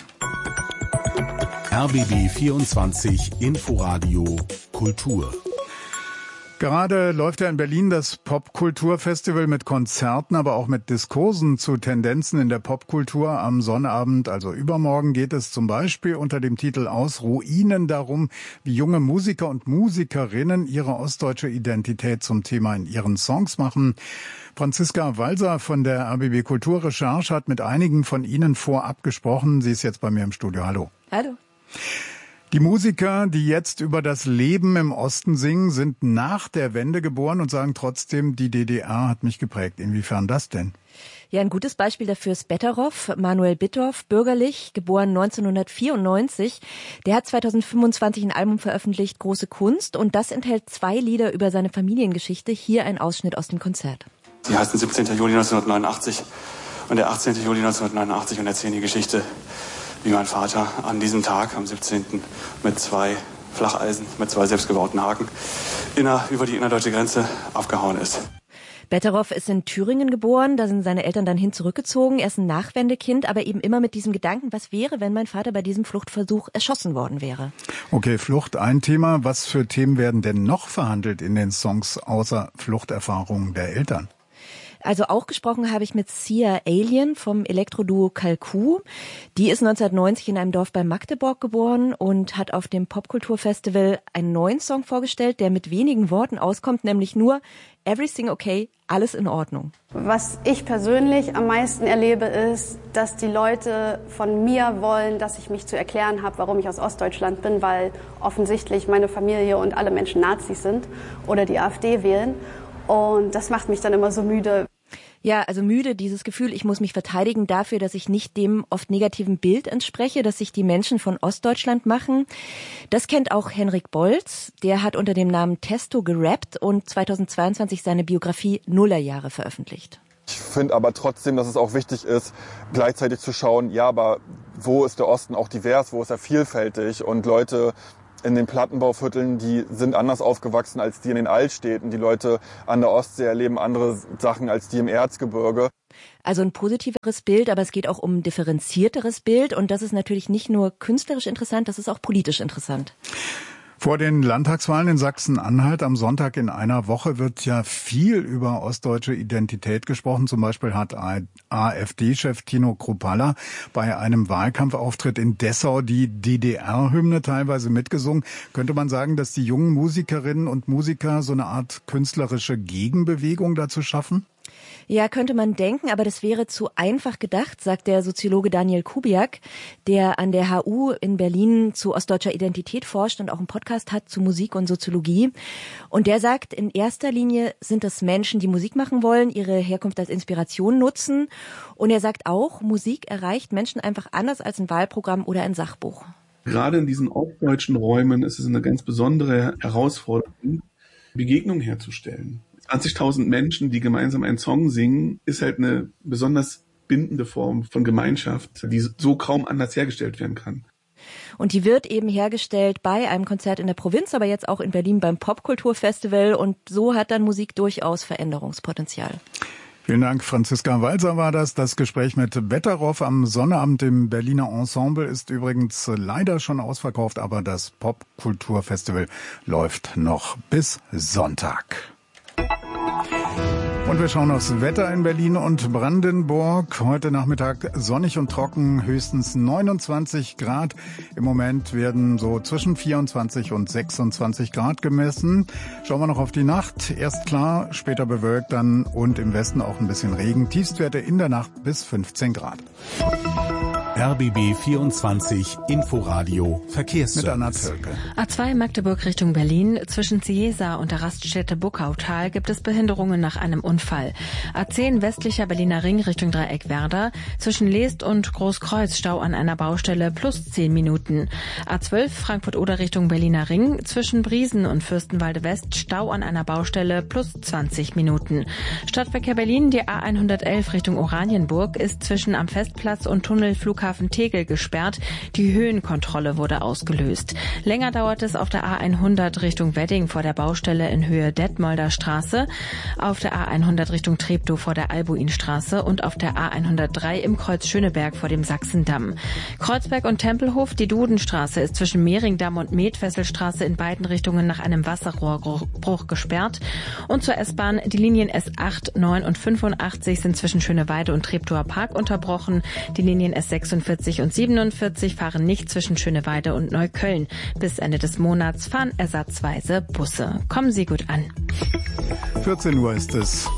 RBB 24 Inforadio Kultur. Gerade läuft ja in Berlin das Popkulturfestival mit Konzerten, aber auch mit Diskursen zu Tendenzen in der Popkultur. Am Sonnabend, also übermorgen, geht es zum Beispiel unter dem Titel Aus Ruinen darum, wie junge Musiker und Musikerinnen ihre ostdeutsche Identität zum Thema in ihren Songs machen. Franziska Walser von der RBB Kulturrecherche hat mit einigen von Ihnen vorab gesprochen. Sie ist jetzt bei mir im Studio. Hallo. Hallo. Die Musiker, die jetzt über das Leben im Osten singen, sind nach der Wende geboren und sagen trotzdem, die DDR hat mich geprägt. Inwiefern das denn? Ja, ein gutes Beispiel dafür ist Betteroff, Manuel Bittorf, bürgerlich, geboren 1994. Der hat 2025 ein Album veröffentlicht, Große Kunst, und das enthält 2 Lieder über seine Familiengeschichte. Hier ein Ausschnitt aus dem Konzert. Die heißen 17. Juli 1989 und der 18. Juli 1989 und erzählen die Geschichte, wie mein Vater an diesem Tag, am 17. mit 2 Flacheisen, mit 2 selbstgebauten Haken, über die innerdeutsche Grenze abgehauen ist. Betteroff ist in Thüringen geboren, da sind seine Eltern dann hin zurückgezogen. Er ist ein Nachwendekind, aber eben immer mit diesem Gedanken, was wäre, wenn mein Vater bei diesem Fluchtversuch erschossen worden wäre. Okay, Flucht ein Thema. Was für Themen werden denn noch verhandelt in den Songs außer Fluchterfahrungen der Eltern? Also auch gesprochen habe ich mit Sia Alien vom Elektroduo Kalku. Die ist 1990 in einem Dorf bei Magdeburg geboren und hat auf dem Popkulturfestival einen neuen Song vorgestellt, der mit wenigen Worten auskommt, nämlich nur Everything okay, alles in Ordnung. Was ich persönlich am meisten erlebe, ist, dass die Leute von mir wollen, dass ich mich zu erklären habe, warum ich aus Ostdeutschland bin, weil offensichtlich meine Familie und alle Menschen Nazis sind oder die AfD wählen. Und das macht mich dann immer so müde. Ja, also müde, dieses Gefühl, ich muss mich verteidigen dafür, dass ich nicht dem oft negativen Bild entspreche, das sich die Menschen von Ostdeutschland machen. Das kennt auch Henrik Bolz. Der hat unter dem Namen Testo gerappt und 2022 seine Biografie Nullerjahre veröffentlicht. Ich finde aber trotzdem, dass es auch wichtig ist, gleichzeitig zu schauen, ja, aber wo ist der Osten auch divers, wo ist er vielfältig und Leute in den Plattenbauvierteln, die sind anders aufgewachsen als die in den Altstädten. Die Leute an der Ostsee erleben andere Sachen als die im Erzgebirge. Also ein positiveres Bild, aber es geht auch um ein differenzierteres Bild. Und das ist natürlich nicht nur künstlerisch interessant, das ist auch politisch interessant. Vor den Landtagswahlen in Sachsen-Anhalt am Sonntag in einer Woche wird ja viel über ostdeutsche Identität gesprochen. Zum Beispiel hat AfD-Chef Tino Kruppalla bei einem Wahlkampfauftritt in Dessau die DDR-Hymne teilweise mitgesungen. Könnte man sagen, dass die jungen Musikerinnen und Musiker so eine Art künstlerische Gegenbewegung dazu schaffen? Ja, könnte man denken, aber das wäre zu einfach gedacht, sagt der Soziologe Daniel Kubiak, der an der HU in Berlin zu ostdeutscher Identität forscht und auch einen Podcast hat zu Musik und Soziologie. Und der sagt, in erster Linie sind es Menschen, die Musik machen wollen, ihre Herkunft als Inspiration nutzen. Und er sagt auch, Musik erreicht Menschen einfach anders als ein Wahlprogramm oder ein Sachbuch. Gerade in diesen ostdeutschen Räumen ist es eine ganz besondere Herausforderung, Begegnungen herzustellen. 20.000 Menschen, die gemeinsam einen Song singen, ist halt eine besonders bindende Form von Gemeinschaft, die so kaum anders hergestellt werden kann. Und die wird eben hergestellt bei einem Konzert in der Provinz, aber jetzt auch in Berlin beim Popkulturfestival. Und so hat dann Musik durchaus Veränderungspotenzial. Vielen Dank, Franziska Walser war das. Das Gespräch mit Betteroff am Sonnabend im Berliner Ensemble ist übrigens leider schon ausverkauft, aber das Popkulturfestival läuft noch bis Sonntag. Und wir schauen aufs Wetter in Berlin und Brandenburg. Heute Nachmittag sonnig und trocken, höchstens 29 Grad. Im Moment werden so zwischen 24 und 26 Grad gemessen. Schauen wir noch auf die Nacht. Erst klar, später bewölkt dann und im Westen auch ein bisschen Regen. Tiefstwerte in der Nacht bis 15 Grad. RBB 24 Inforadio Verkehrsservice. Mit Anna Zölke. A2 Magdeburg Richtung Berlin. Zwischen Ciesa und der Raststätte Buckautal gibt es Behinderungen nach einem Unfall. A10 westlicher Berliner Ring Richtung Dreieck Werder. Zwischen Leest und Großkreuz Stau an einer Baustelle plus 10 Minuten. A12 Frankfurt-Oder Richtung Berliner Ring. Zwischen Briesen und Fürstenwalde West Stau an einer Baustelle plus 20 Minuten. Stadtverkehr Berlin, die A111 Richtung Oranienburg ist zwischen am Festplatz und Tunnelflughafen Tegel gesperrt. Die Höhenkontrolle wurde ausgelöst. Länger dauert es auf der A100 Richtung Wedding vor der Baustelle in Höhe Detmolder Straße, auf der A100 Richtung Treptow vor der Albuinstraße und auf der A103 im Kreuz Schöneberg vor dem Sachsendamm. Kreuzberg und Tempelhof, die Dudenstraße ist zwischen Mehringdamm und Metfesselstraße in beiden Richtungen nach einem Wasserrohrbruch gesperrt. Und zur S-Bahn, die Linien S8, 9 und 85 sind zwischen Schöneweide und Treptower Park unterbrochen. Die Linien S46 und 47 fahren nicht zwischen Schöneweide und Neukölln. Bis Ende des Monats fahren ersatzweise Busse. Kommen Sie gut an. 14 Uhr ist es.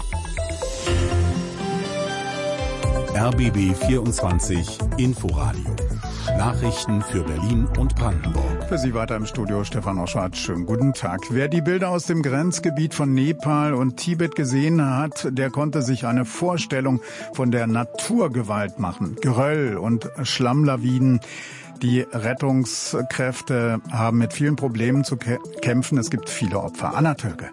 RBB 24 Inforadio. Nachrichten für Berlin und Brandenburg. Für Sie weiter im Studio Stefan Oschwart. Schönen guten Tag. Wer die Bilder aus dem Grenzgebiet von Nepal und Tibet gesehen hat, der konnte sich eine Vorstellung von der Naturgewalt machen. Geröll und Schlammlawinen. Die Rettungskräfte haben mit vielen Problemen zu kämpfen. Es gibt viele Opfer. Anna Töke.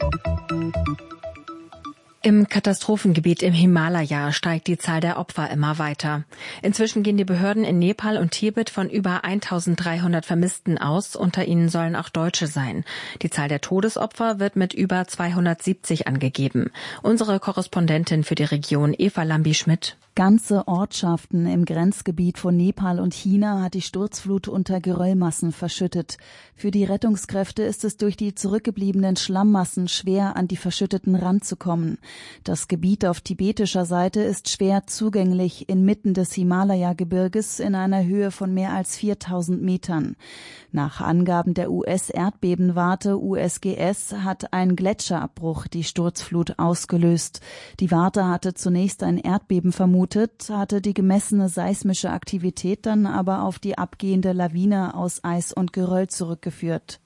Im Katastrophengebiet im Himalaya steigt die Zahl der Opfer immer weiter. Inzwischen gehen die Behörden in Nepal und Tibet von über 1300 Vermissten aus. Unter ihnen sollen auch Deutsche sein. Die Zahl der Todesopfer wird mit über 270 angegeben. Unsere Korrespondentin für die Region Eva Lambi-Schmidt. Ganze Ortschaften im Grenzgebiet von Nepal und China hat die Sturzflut unter Geröllmassen verschüttet. Für die Rettungskräfte ist es durch die zurückgebliebenen Schlammmassen schwer, an die verschütteten ranzukommen. Das Gebiet auf tibetischer Seite ist schwer zugänglich inmitten des Himalaya-Gebirges in einer Höhe von mehr als 4000 Metern. Nach Angaben der US-Erdbebenwarte USGS hat ein Gletscherabbruch die Sturzflut ausgelöst. Die Warte hatte zunächst ein Erdbeben vermutet, hatte die gemessene seismische Aktivität dann aber auf die abgehende Lawine aus Eis und Geröll zurückgeführt.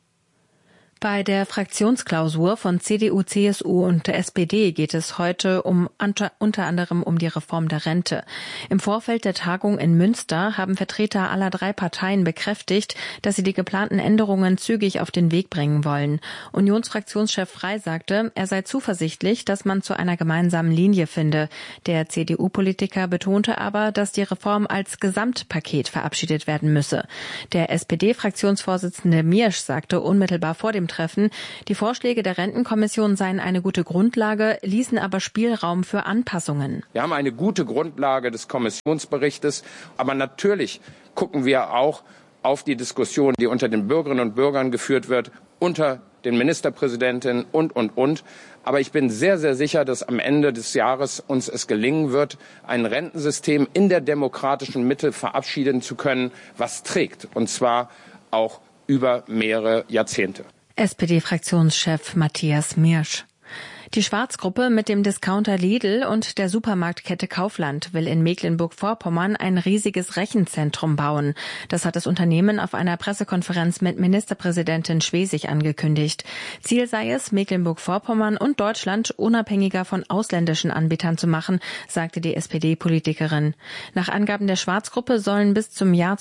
Bei der Fraktionsklausur von CDU, CSU und der SPD geht es heute unter anderem um die Reform der Rente. Im Vorfeld der Tagung in Münster haben Vertreter aller 3 Parteien bekräftigt, dass sie die geplanten Änderungen zügig auf den Weg bringen wollen. Unionsfraktionschef Frey sagte, er sei zuversichtlich, dass man zu einer gemeinsamen Linie finde. Der CDU-Politiker betonte aber, dass die Reform als Gesamtpaket verabschiedet werden müsse. Der SPD-Fraktionsvorsitzende Miersch sagte unmittelbar vor dem Treffen, die Vorschläge der Rentenkommission seien eine gute Grundlage, ließen aber Spielraum für Anpassungen. Wir haben eine gute Grundlage des Kommissionsberichtes, aber natürlich gucken wir auch auf die Diskussion, die unter den Bürgerinnen und Bürgern geführt wird, unter den Ministerpräsidentinnen und. Aber ich bin sehr, sehr sicher, dass am Ende des Jahres uns es gelingen wird, ein Rentensystem in der demokratischen Mitte verabschieden zu können, was trägt, und zwar auch über mehrere Jahrzehnte. SPD-Fraktionschef Matthias Miersch. Die Schwarzgruppe mit dem Discounter Lidl und der Supermarktkette Kaufland will in Mecklenburg-Vorpommern ein riesiges Rechenzentrum bauen. Das hat das Unternehmen auf einer Pressekonferenz mit Ministerpräsidentin Schwesig angekündigt. Ziel sei es, Mecklenburg-Vorpommern und Deutschland unabhängiger von ausländischen Anbietern zu machen, sagte die SPD-Politikerin. Nach Angaben der Schwarzgruppe sollen bis zum Jahr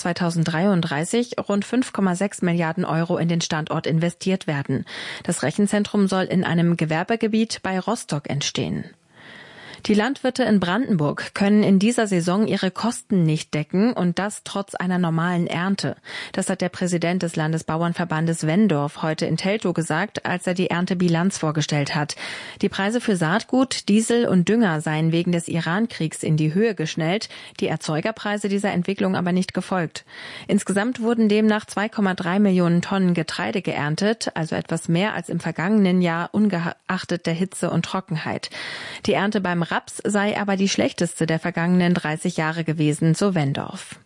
2033 rund 5,6 Milliarden Euro in den Standort investiert werden. Das Rechenzentrum soll in einem Gewerbegebiet bei Rostock entstehen. Die Landwirte in Brandenburg können in dieser Saison ihre Kosten nicht decken und das trotz einer normalen Ernte. Das hat der Präsident des Landesbauernverbandes Wendorf heute in Teltow gesagt, als er die Erntebilanz vorgestellt hat. Die Preise für Saatgut, Diesel und Dünger seien wegen des Iran-Kriegs in die Höhe geschnellt, die Erzeugerpreise dieser Entwicklung aber nicht gefolgt. Insgesamt wurden demnach 2,3 Millionen Tonnen Getreide geerntet, also etwas mehr als im vergangenen Jahr, ungeachtet der Hitze und Trockenheit. Die Ernte beim Raps sei aber die schlechteste der vergangenen 30 Jahre gewesen, so Wendorf.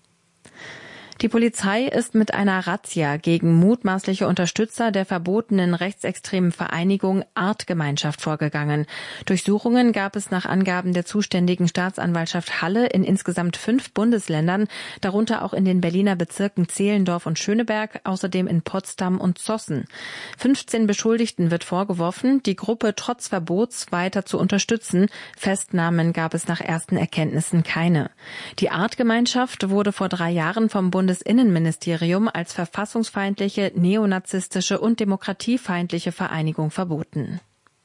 Die Polizei ist mit einer Razzia gegen mutmaßliche Unterstützer der verbotenen rechtsextremen Vereinigung Artgemeinschaft vorgegangen. Durchsuchungen gab es nach Angaben der zuständigen Staatsanwaltschaft Halle in insgesamt 5 Bundesländern, darunter auch in den Berliner Bezirken Zehlendorf und Schöneberg, außerdem in Potsdam und Zossen. 15 Beschuldigten wird vorgeworfen, die Gruppe trotz Verbots weiter zu unterstützen. Festnahmen gab es nach ersten Erkenntnissen keine. Die Artgemeinschaft wurde vor 3 Jahren vom Bundesinnenministerium als verfassungsfeindliche, neonazistische und demokratiefeindliche Vereinigung verboten.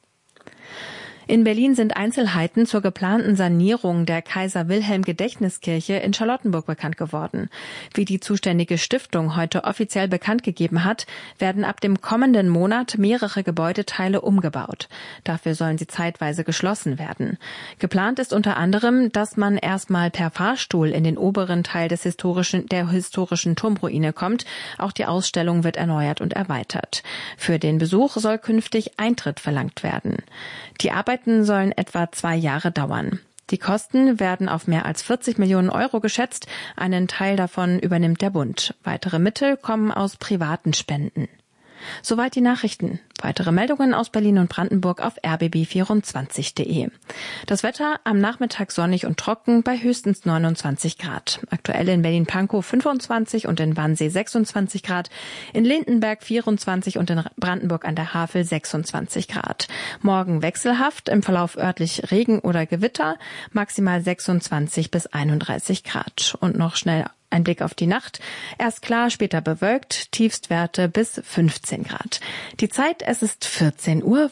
In Berlin sind Einzelheiten zur geplanten Sanierung der Kaiser-Wilhelm-Gedächtniskirche in Charlottenburg bekannt geworden. Wie die zuständige Stiftung heute offiziell bekannt gegeben hat, werden ab dem kommenden Monat mehrere Gebäudeteile umgebaut. Dafür sollen sie zeitweise geschlossen werden. Geplant ist unter anderem, dass man erstmal per Fahrstuhl in den oberen Teil der historischen Turmruine kommt. Auch die Ausstellung wird erneuert und erweitert. Für den Besuch soll künftig Eintritt verlangt werden. Die Arbeiten sollen etwa 2 Jahre dauern. Die Kosten werden auf mehr als 40 Millionen Euro geschätzt. Einen Teil davon übernimmt der Bund. Weitere Mittel kommen aus privaten Spenden. Soweit die Nachrichten. Weitere Meldungen aus Berlin und Brandenburg auf rbb24.de. Das Wetter am Nachmittag sonnig und trocken bei höchstens 29 Grad. Aktuell in Berlin-Pankow 25 und in Wannsee 26 Grad. In Lindenberg 24 und in Brandenburg an der Havel 26 Grad. Morgen wechselhaft, im Verlauf örtlich Regen oder Gewitter, maximal 26 bis 31 Grad. Und noch schnell ein Blick auf die Nacht. Erst klar, später bewölkt, Tiefstwerte bis 15 Grad. Die Zeit, es ist 14:05 Uhr.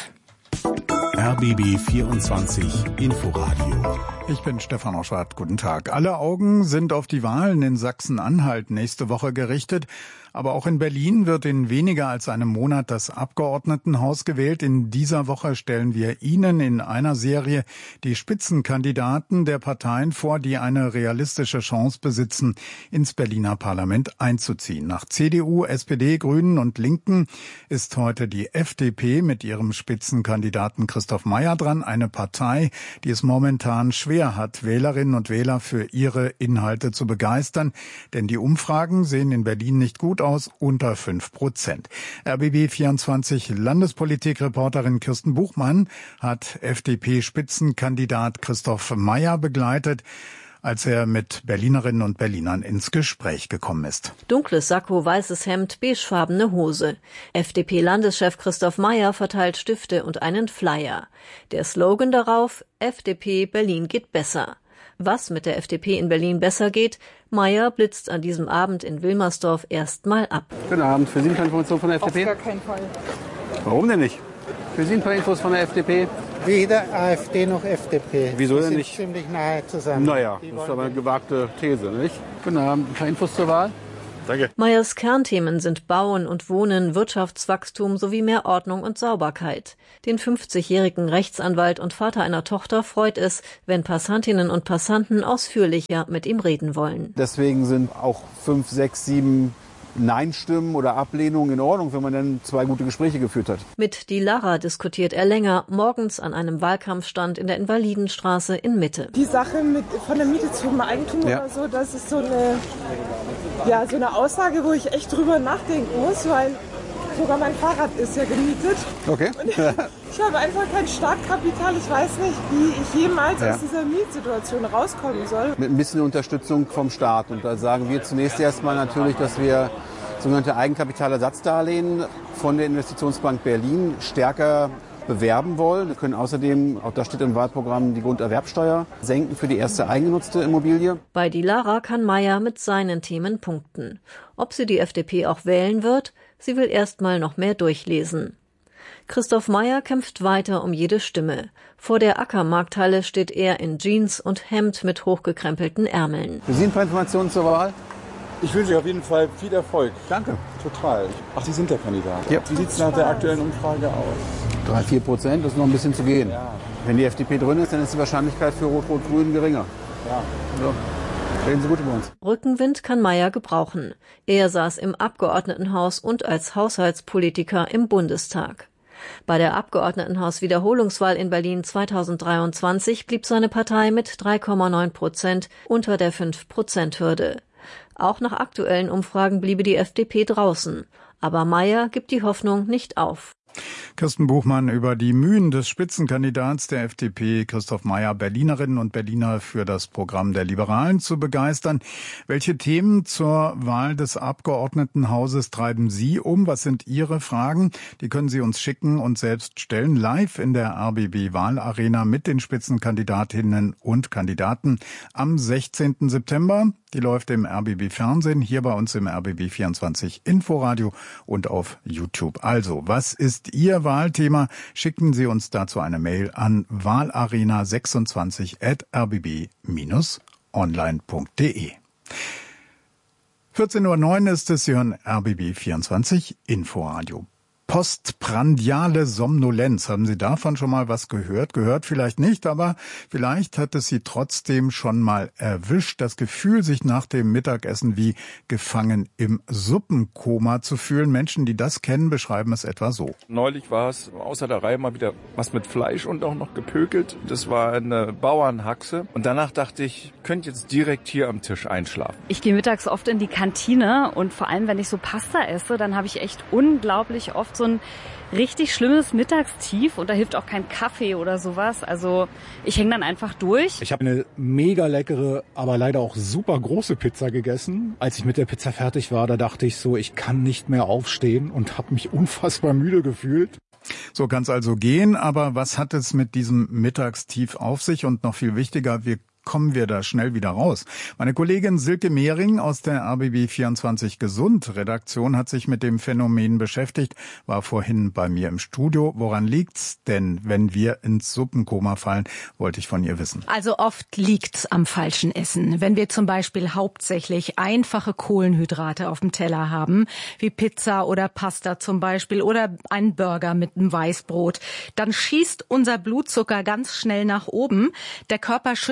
RBB 24 Inforadio. Ich bin Stefan Oschwart. Guten Tag. Alle Augen sind auf die Wahlen in Sachsen-Anhalt nächste Woche gerichtet. Aber auch in Berlin wird in weniger als einem Monat das Abgeordnetenhaus gewählt. In dieser Woche stellen wir Ihnen in einer Serie die Spitzenkandidaten der Parteien vor, die eine realistische Chance besitzen, ins Berliner Parlament einzuziehen. Nach CDU, SPD, Grünen und Linken ist heute die FDP mit ihrem Spitzenkandidaten Christoph Christoph Mayer dran, eine Partei, die es momentan schwer hat, Wählerinnen und Wähler für ihre Inhalte zu begeistern. Denn die Umfragen sehen in Berlin nicht gut aus, unter 5%. RBB24 Landespolitikreporterin Kirsten Buchmann hat FDP-Spitzenkandidat Christoph Mayer begleitet, als er mit Berlinerinnen und Berlinern ins Gespräch gekommen ist. Dunkles Sakko, weißes Hemd, beigefarbene Hose. FDP-Landeschef Christoph Mayer verteilt Stifte und einen Flyer. Der Slogan darauf: FDP, Berlin geht besser. Was mit der FDP in Berlin besser geht, Mayer blitzt an diesem Abend in Wilmersdorf erstmal ab. Guten Abend. Für Sie eine Information von der FDP? Auf gar keinen Fall. Warum denn nicht? Für Sie ein paar Infos von der FDP? Weder AfD noch FDP. Wieso denn nicht? Die sind ziemlich nahe zusammen. Naja, das ist aber eine gewagte These, nicht? Guten Abend. Ein paar Infos zur Wahl? Danke. Meyers Kernthemen sind Bauen und Wohnen, Wirtschaftswachstum sowie mehr Ordnung und Sauberkeit. Den 50-jährigen Rechtsanwalt und Vater einer Tochter freut es, wenn Passantinnen und Passanten ausführlicher mit ihm reden wollen. Deswegen sind auch 5, 6, 7 Nein-Stimmen oder Ablehnungen in Ordnung, wenn man dann 2 gute Gespräche geführt hat. Mit Die Lara diskutiert er länger, morgens an einem Wahlkampfstand in der Invalidenstraße in Mitte. Die Sache von der Miete zum Eigentum oder so, das ist so eine Aussage, wo ich echt drüber nachdenken muss, weil sogar mein Fahrrad ist ja gemietet. Okay. Und ich habe einfach kein Startkapital. Ich weiß nicht, wie ich jemals aus dieser Mietsituation rauskommen soll. Mit ein bisschen Unterstützung vom Staat. Und da sagen wir zunächst erstmal natürlich, dass wir sogenannte Eigenkapitalersatzdarlehen von der Investitionsbank Berlin stärker bewerben wollen. Wir können außerdem, auch das steht im Wahlprogramm, die Grunderwerbsteuer senken für die erste eigengenutzte Immobilie. Bei Die Lara kann Mayer mit seinen Themen punkten. Ob sie die FDP auch wählen wird, sie will erstmal noch mehr durchlesen. Christoph Mayer kämpft weiter um jede Stimme. Vor der Ackermarkthalle steht er in Jeans und Hemd mit hochgekrempelten Ärmeln. Für Sie ein paar Informationen zur Wahl? Ich wünsche Ihnen auf jeden Fall viel Erfolg. Danke. Total. Ach, Sie sind der Kandidat. Ja. Wie sieht es nach der aktuellen Umfrage aus? 3-4%, das ist noch ein bisschen zu gehen. Ja. Wenn die FDP drin ist, dann ist die Wahrscheinlichkeit für Rot-Rot-Grün geringer. Ja. So. Reden Sie gut über uns. Rückenwind kann Mayer gebrauchen. Er saß im Abgeordnetenhaus und als Haushaltspolitiker im Bundestag. Bei der Abgeordnetenhaus-Wiederholungswahl in Berlin 2023 blieb seine Partei mit 3,9% unter der 5%-Hürde. Auch nach aktuellen Umfragen bliebe die FDP draußen. Aber Mayer gibt die Hoffnung nicht auf. Kirsten Buchmann über die Mühen des Spitzenkandidats der FDP, Christoph Mayer, Berlinerinnen und Berliner für das Programm der Liberalen zu begeistern. Welche Themen zur Wahl des Abgeordnetenhauses treiben Sie um? Was sind Ihre Fragen? Die können Sie uns schicken und selbst stellen, live in der RBB-Wahlarena mit den Spitzenkandidatinnen und Kandidaten am 16. September. Die läuft im RBB-Fernsehen, hier bei uns im RBB24 Inforadio und auf YouTube. Also, was ist Ihr Wahlthema? Schicken Sie uns dazu eine Mail an wahlarena26@rbb-online.de. 14:09 Uhr ist es, Sie hören RBB24 Inforadio. Postprandiale Somnolenz. Haben Sie davon schon mal was gehört? Gehört vielleicht nicht, aber vielleicht hat es Sie trotzdem schon mal erwischt. Das Gefühl, sich nach dem Mittagessen wie gefangen im Suppenkoma zu fühlen. Menschen, die das kennen, beschreiben es etwa so. Neulich war es außer der Reihe mal wieder was mit Fleisch und auch noch gepökelt. Das war eine Bauernhaxe. Und danach dachte ich könnte jetzt direkt hier am Tisch einschlafen. Ich gehe mittags oft in die Kantine und vor allem, wenn ich so Pasta esse, dann habe ich echt unglaublich oft so ein richtig schlimmes Mittagstief und da hilft auch kein Kaffee oder sowas. Also ich hänge dann einfach durch. Ich habe eine mega leckere, aber leider auch super große Pizza gegessen. Als ich mit der Pizza fertig war, da dachte ich so, ich kann nicht mehr aufstehen und habe mich unfassbar müde gefühlt. So kann es also gehen, aber was hat es mit diesem Mittagstief auf sich? Und noch viel wichtiger, kommen wir da schnell wieder raus. Meine Kollegin Silke Mehring aus der RBB24 Gesund Redaktion hat sich mit dem Phänomen beschäftigt, war vorhin bei mir im Studio. Woran liegt's denn, wenn wir ins Suppenkoma fallen, wollte ich von ihr wissen. Also oft liegt's am falschen Essen. Wenn wir zum Beispiel hauptsächlich einfache Kohlenhydrate auf dem Teller haben, wie Pizza oder Pasta zum Beispiel oder einen Burger mit einem Weißbrot, dann schießt unser Blutzucker ganz schnell nach oben. Der Körper schüttet dann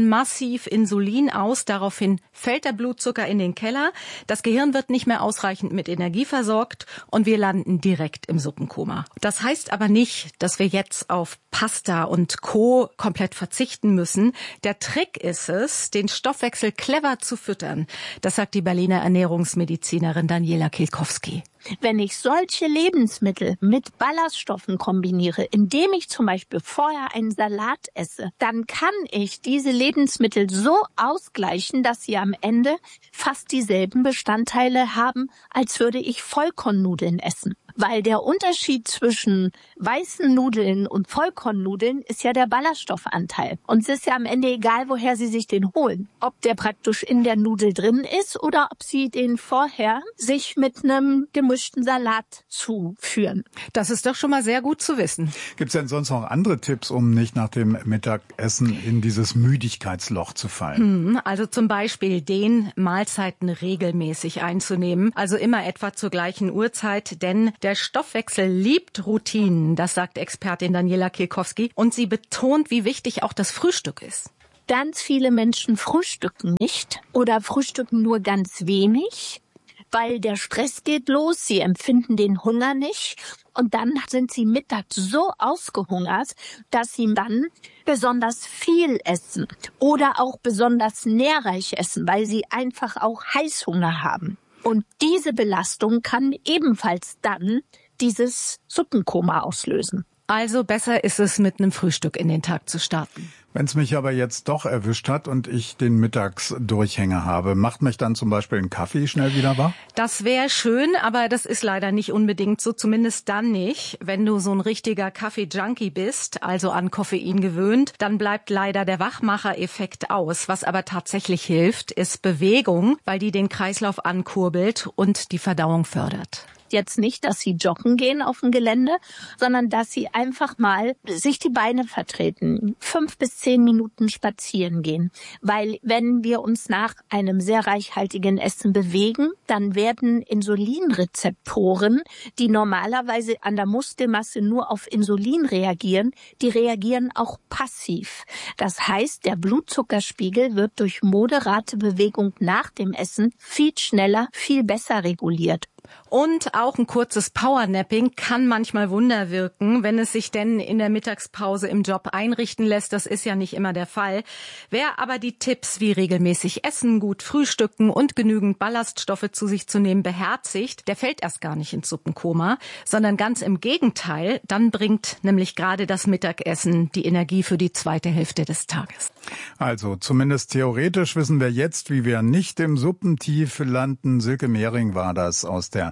schütten massiv Insulin aus. Daraufhin fällt der Blutzucker in den Keller. Das Gehirn wird nicht mehr ausreichend mit Energie versorgt und wir landen direkt im Suppenkoma. Das heißt aber nicht, dass wir jetzt auf Pasta und Co. komplett verzichten müssen. Der Trick ist es, den Stoffwechsel clever zu füttern. Das sagt die Berliner Ernährungsmedizinerin Daniela Kielkowski. Wenn ich solche Lebensmittel mit Ballaststoffen kombiniere, indem ich zum Beispiel vorher einen Salat esse, dann kann ich diese Lebensmittel so ausgleichen, dass sie am Ende fast dieselben Bestandteile haben, als würde ich Vollkornnudeln essen. Weil der Unterschied zwischen weißen Nudeln und Vollkornnudeln ist ja der Ballaststoffanteil. Und es ist ja am Ende egal, woher Sie sich den holen. Ob der praktisch in der Nudel drin ist oder ob Sie den vorher sich mit einem gemischten Salat zuführen. Das ist doch schon mal sehr gut zu wissen. Gibt es denn sonst noch andere Tipps, um nicht nach dem Mittagessen in dieses Müdigkeitsloch zu fallen? Also zum Beispiel den Mahlzeiten regelmäßig einzunehmen. Also immer etwa zur gleichen Uhrzeit, denn der Stoffwechsel liebt Routinen, das sagt Expertin Daniela Kielkowski. Und sie betont, wie wichtig auch das Frühstück ist. Ganz viele Menschen frühstücken nicht oder frühstücken nur ganz wenig, weil der Stress geht los, sie empfinden den Hunger nicht und dann sind sie mittags so ausgehungert, dass sie dann besonders viel essen oder auch besonders nährreich essen, weil sie einfach auch Heißhunger haben. Und diese Belastung kann ebenfalls dann dieses Suppenkoma auslösen. Also besser ist es, mit einem Frühstück in den Tag zu starten. Wenn es mich aber jetzt doch erwischt hat und ich den Mittagsdurchhänger habe, macht mich dann zum Beispiel ein Kaffee schnell wieder wach? Das wäre schön, aber das ist leider nicht unbedingt so, zumindest dann nicht. Wenn du so ein richtiger Kaffee-Junkie bist, also an Koffein gewöhnt, dann bleibt leider der Wachmacher-Effekt aus. Was aber tatsächlich hilft, ist Bewegung, weil die den Kreislauf ankurbelt und die Verdauung fördert. Jetzt nicht, dass sie joggen gehen auf dem Gelände, sondern dass sie einfach mal sich die Beine vertreten, 5 bis 10 Minuten spazieren gehen. Weil wenn wir uns nach einem sehr reichhaltigen Essen bewegen, dann werden Insulinrezeptoren, die normalerweise an der Muskelmasse nur auf Insulin reagieren, die reagieren auch passiv. Das heißt, der Blutzuckerspiegel wird durch moderate Bewegung nach dem Essen viel schneller, viel besser reguliert. Und auch ein kurzes Powernapping kann manchmal Wunder wirken, wenn es sich denn in der Mittagspause im Job einrichten lässt. Das ist ja nicht immer der Fall. Wer aber die Tipps wie regelmäßig essen, gut frühstücken und genügend Ballaststoffe zu sich zu nehmen beherzigt, der fällt erst gar nicht ins Suppenkoma, sondern ganz im Gegenteil. Dann bringt nämlich gerade das Mittagessen die Energie für die zweite Hälfte des Tages. Also zumindest theoretisch wissen wir jetzt, wie wir nicht im Suppentief landen. Silke Mehring war das aus der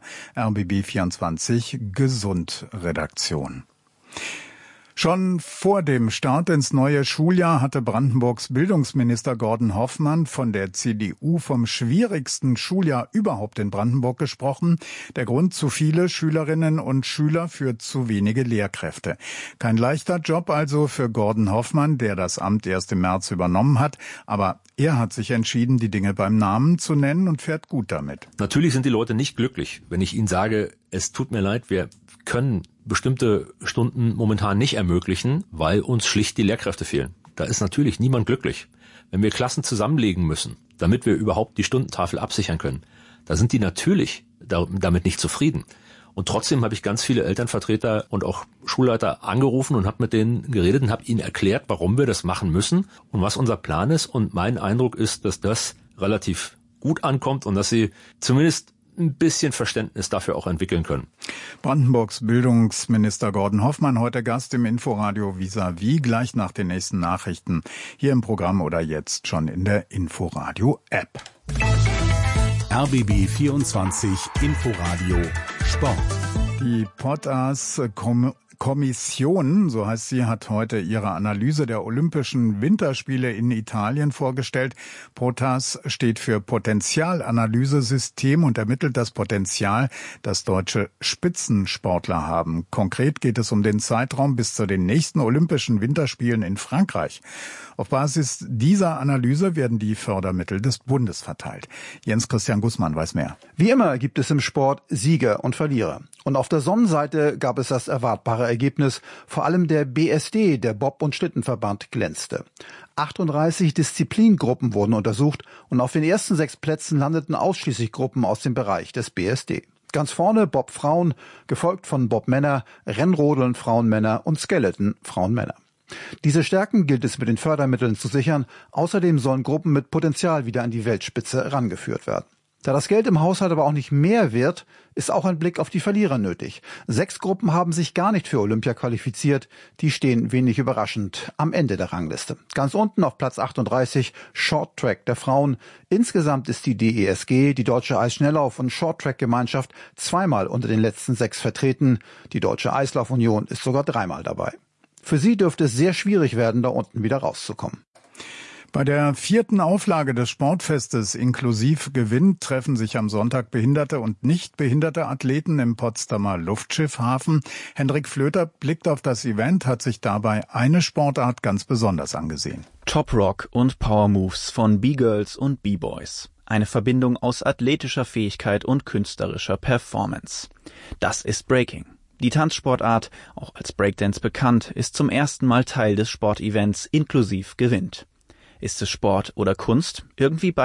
RBB24 Gesund-Redaktion. Schon vor dem Start ins neue Schuljahr hatte Brandenburgs Bildungsminister Gordon Hoffmann von der CDU vom schwierigsten Schuljahr überhaupt in Brandenburg gesprochen. Der Grund: zu viele Schülerinnen und Schüler für zu wenige Lehrkräfte. Kein leichter Job also für Gordon Hoffmann, der das Amt erst im März übernommen hat. Aber er hat sich entschieden, die Dinge beim Namen zu nennen und fährt gut damit. Natürlich sind die Leute nicht glücklich, wenn ich ihnen sage, es tut mir leid, wir können bestimmte Stunden momentan nicht ermöglichen, weil uns schlicht die Lehrkräfte fehlen. Da ist natürlich niemand glücklich. Wenn wir Klassen zusammenlegen müssen, damit wir überhaupt die Stundentafel absichern können, da sind die natürlich damit nicht zufrieden. Und trotzdem habe ich ganz viele Elternvertreter und auch Schulleiter angerufen und habe mit denen geredet und habe ihnen erklärt, warum wir das machen müssen und was unser Plan ist. Und mein Eindruck ist, dass das relativ gut ankommt und dass sie zumindest ein bisschen Verständnis dafür auch entwickeln können. Brandenburgs Bildungsminister Gordon Hoffmann heute Gast im Inforadio Vis-à-vis, gleich nach den nächsten Nachrichten hier im Programm oder jetzt schon in der Inforadio-App. RBB 24 Inforadio Sport. Die Potas Kommission, so heißt sie, hat heute ihre Analyse der Olympischen Winterspiele in Italien vorgestellt. POTAS steht für Potenzialanalysesystem und ermittelt das Potenzial, das deutsche Spitzensportler haben. Konkret geht es um den Zeitraum bis zu den nächsten Olympischen Winterspielen in Frankreich. Auf Basis dieser Analyse werden die Fördermittel des Bundes verteilt. Jens Christian Gußmann weiß mehr. Wie immer gibt es im Sport Sieger und Verlierer. Und auf der Sonnenseite gab es das erwartbare Ergebnis. Vor allem der BSD, der Bob- und Schlittenverband, glänzte. 38 Disziplingruppen wurden untersucht und auf den ersten 6 Plätzen landeten ausschließlich Gruppen aus dem Bereich des BSD. Ganz vorne Bob Frauen, gefolgt von Bob Männer, Rennrodeln Frauen Männer und Skeleton Frauen Männer. Diese Stärken gilt es mit den Fördermitteln zu sichern. Außerdem sollen Gruppen mit Potenzial wieder an die Weltspitze herangeführt werden. Da das Geld im Haushalt aber auch nicht mehr wird, ist auch ein Blick auf die Verlierer nötig. 6 Gruppen haben sich gar nicht für Olympia qualifiziert. Die stehen wenig überraschend am Ende der Rangliste. Ganz unten auf Platz 38 Short Track der Frauen. Insgesamt ist die DESG, die Deutsche Eisschnelllauf- und Short Track Gemeinschaft, 2-mal unter den letzten 6 vertreten. Die Deutsche Eislaufunion ist sogar 3-mal dabei. Für sie dürfte es sehr schwierig werden, da unten wieder rauszukommen. Bei der 4. Auflage des Sportfestes inklusiv Gewinn treffen sich am Sonntag behinderte und nicht behinderte Athleten im Potsdamer Luftschiffhafen. Hendrik Flöter blickt auf das Event, hat sich dabei eine Sportart ganz besonders angesehen. Top Rock und Power Moves von B-Girls und B-Boys. Eine Verbindung aus athletischer Fähigkeit und künstlerischer Performance. Das ist Breaking. Die Tanzsportart, auch als Breakdance bekannt, ist zum ersten Mal Teil des Sportevents inklusiv Gewinn. Ist es Sport oder Kunst? Irgendwie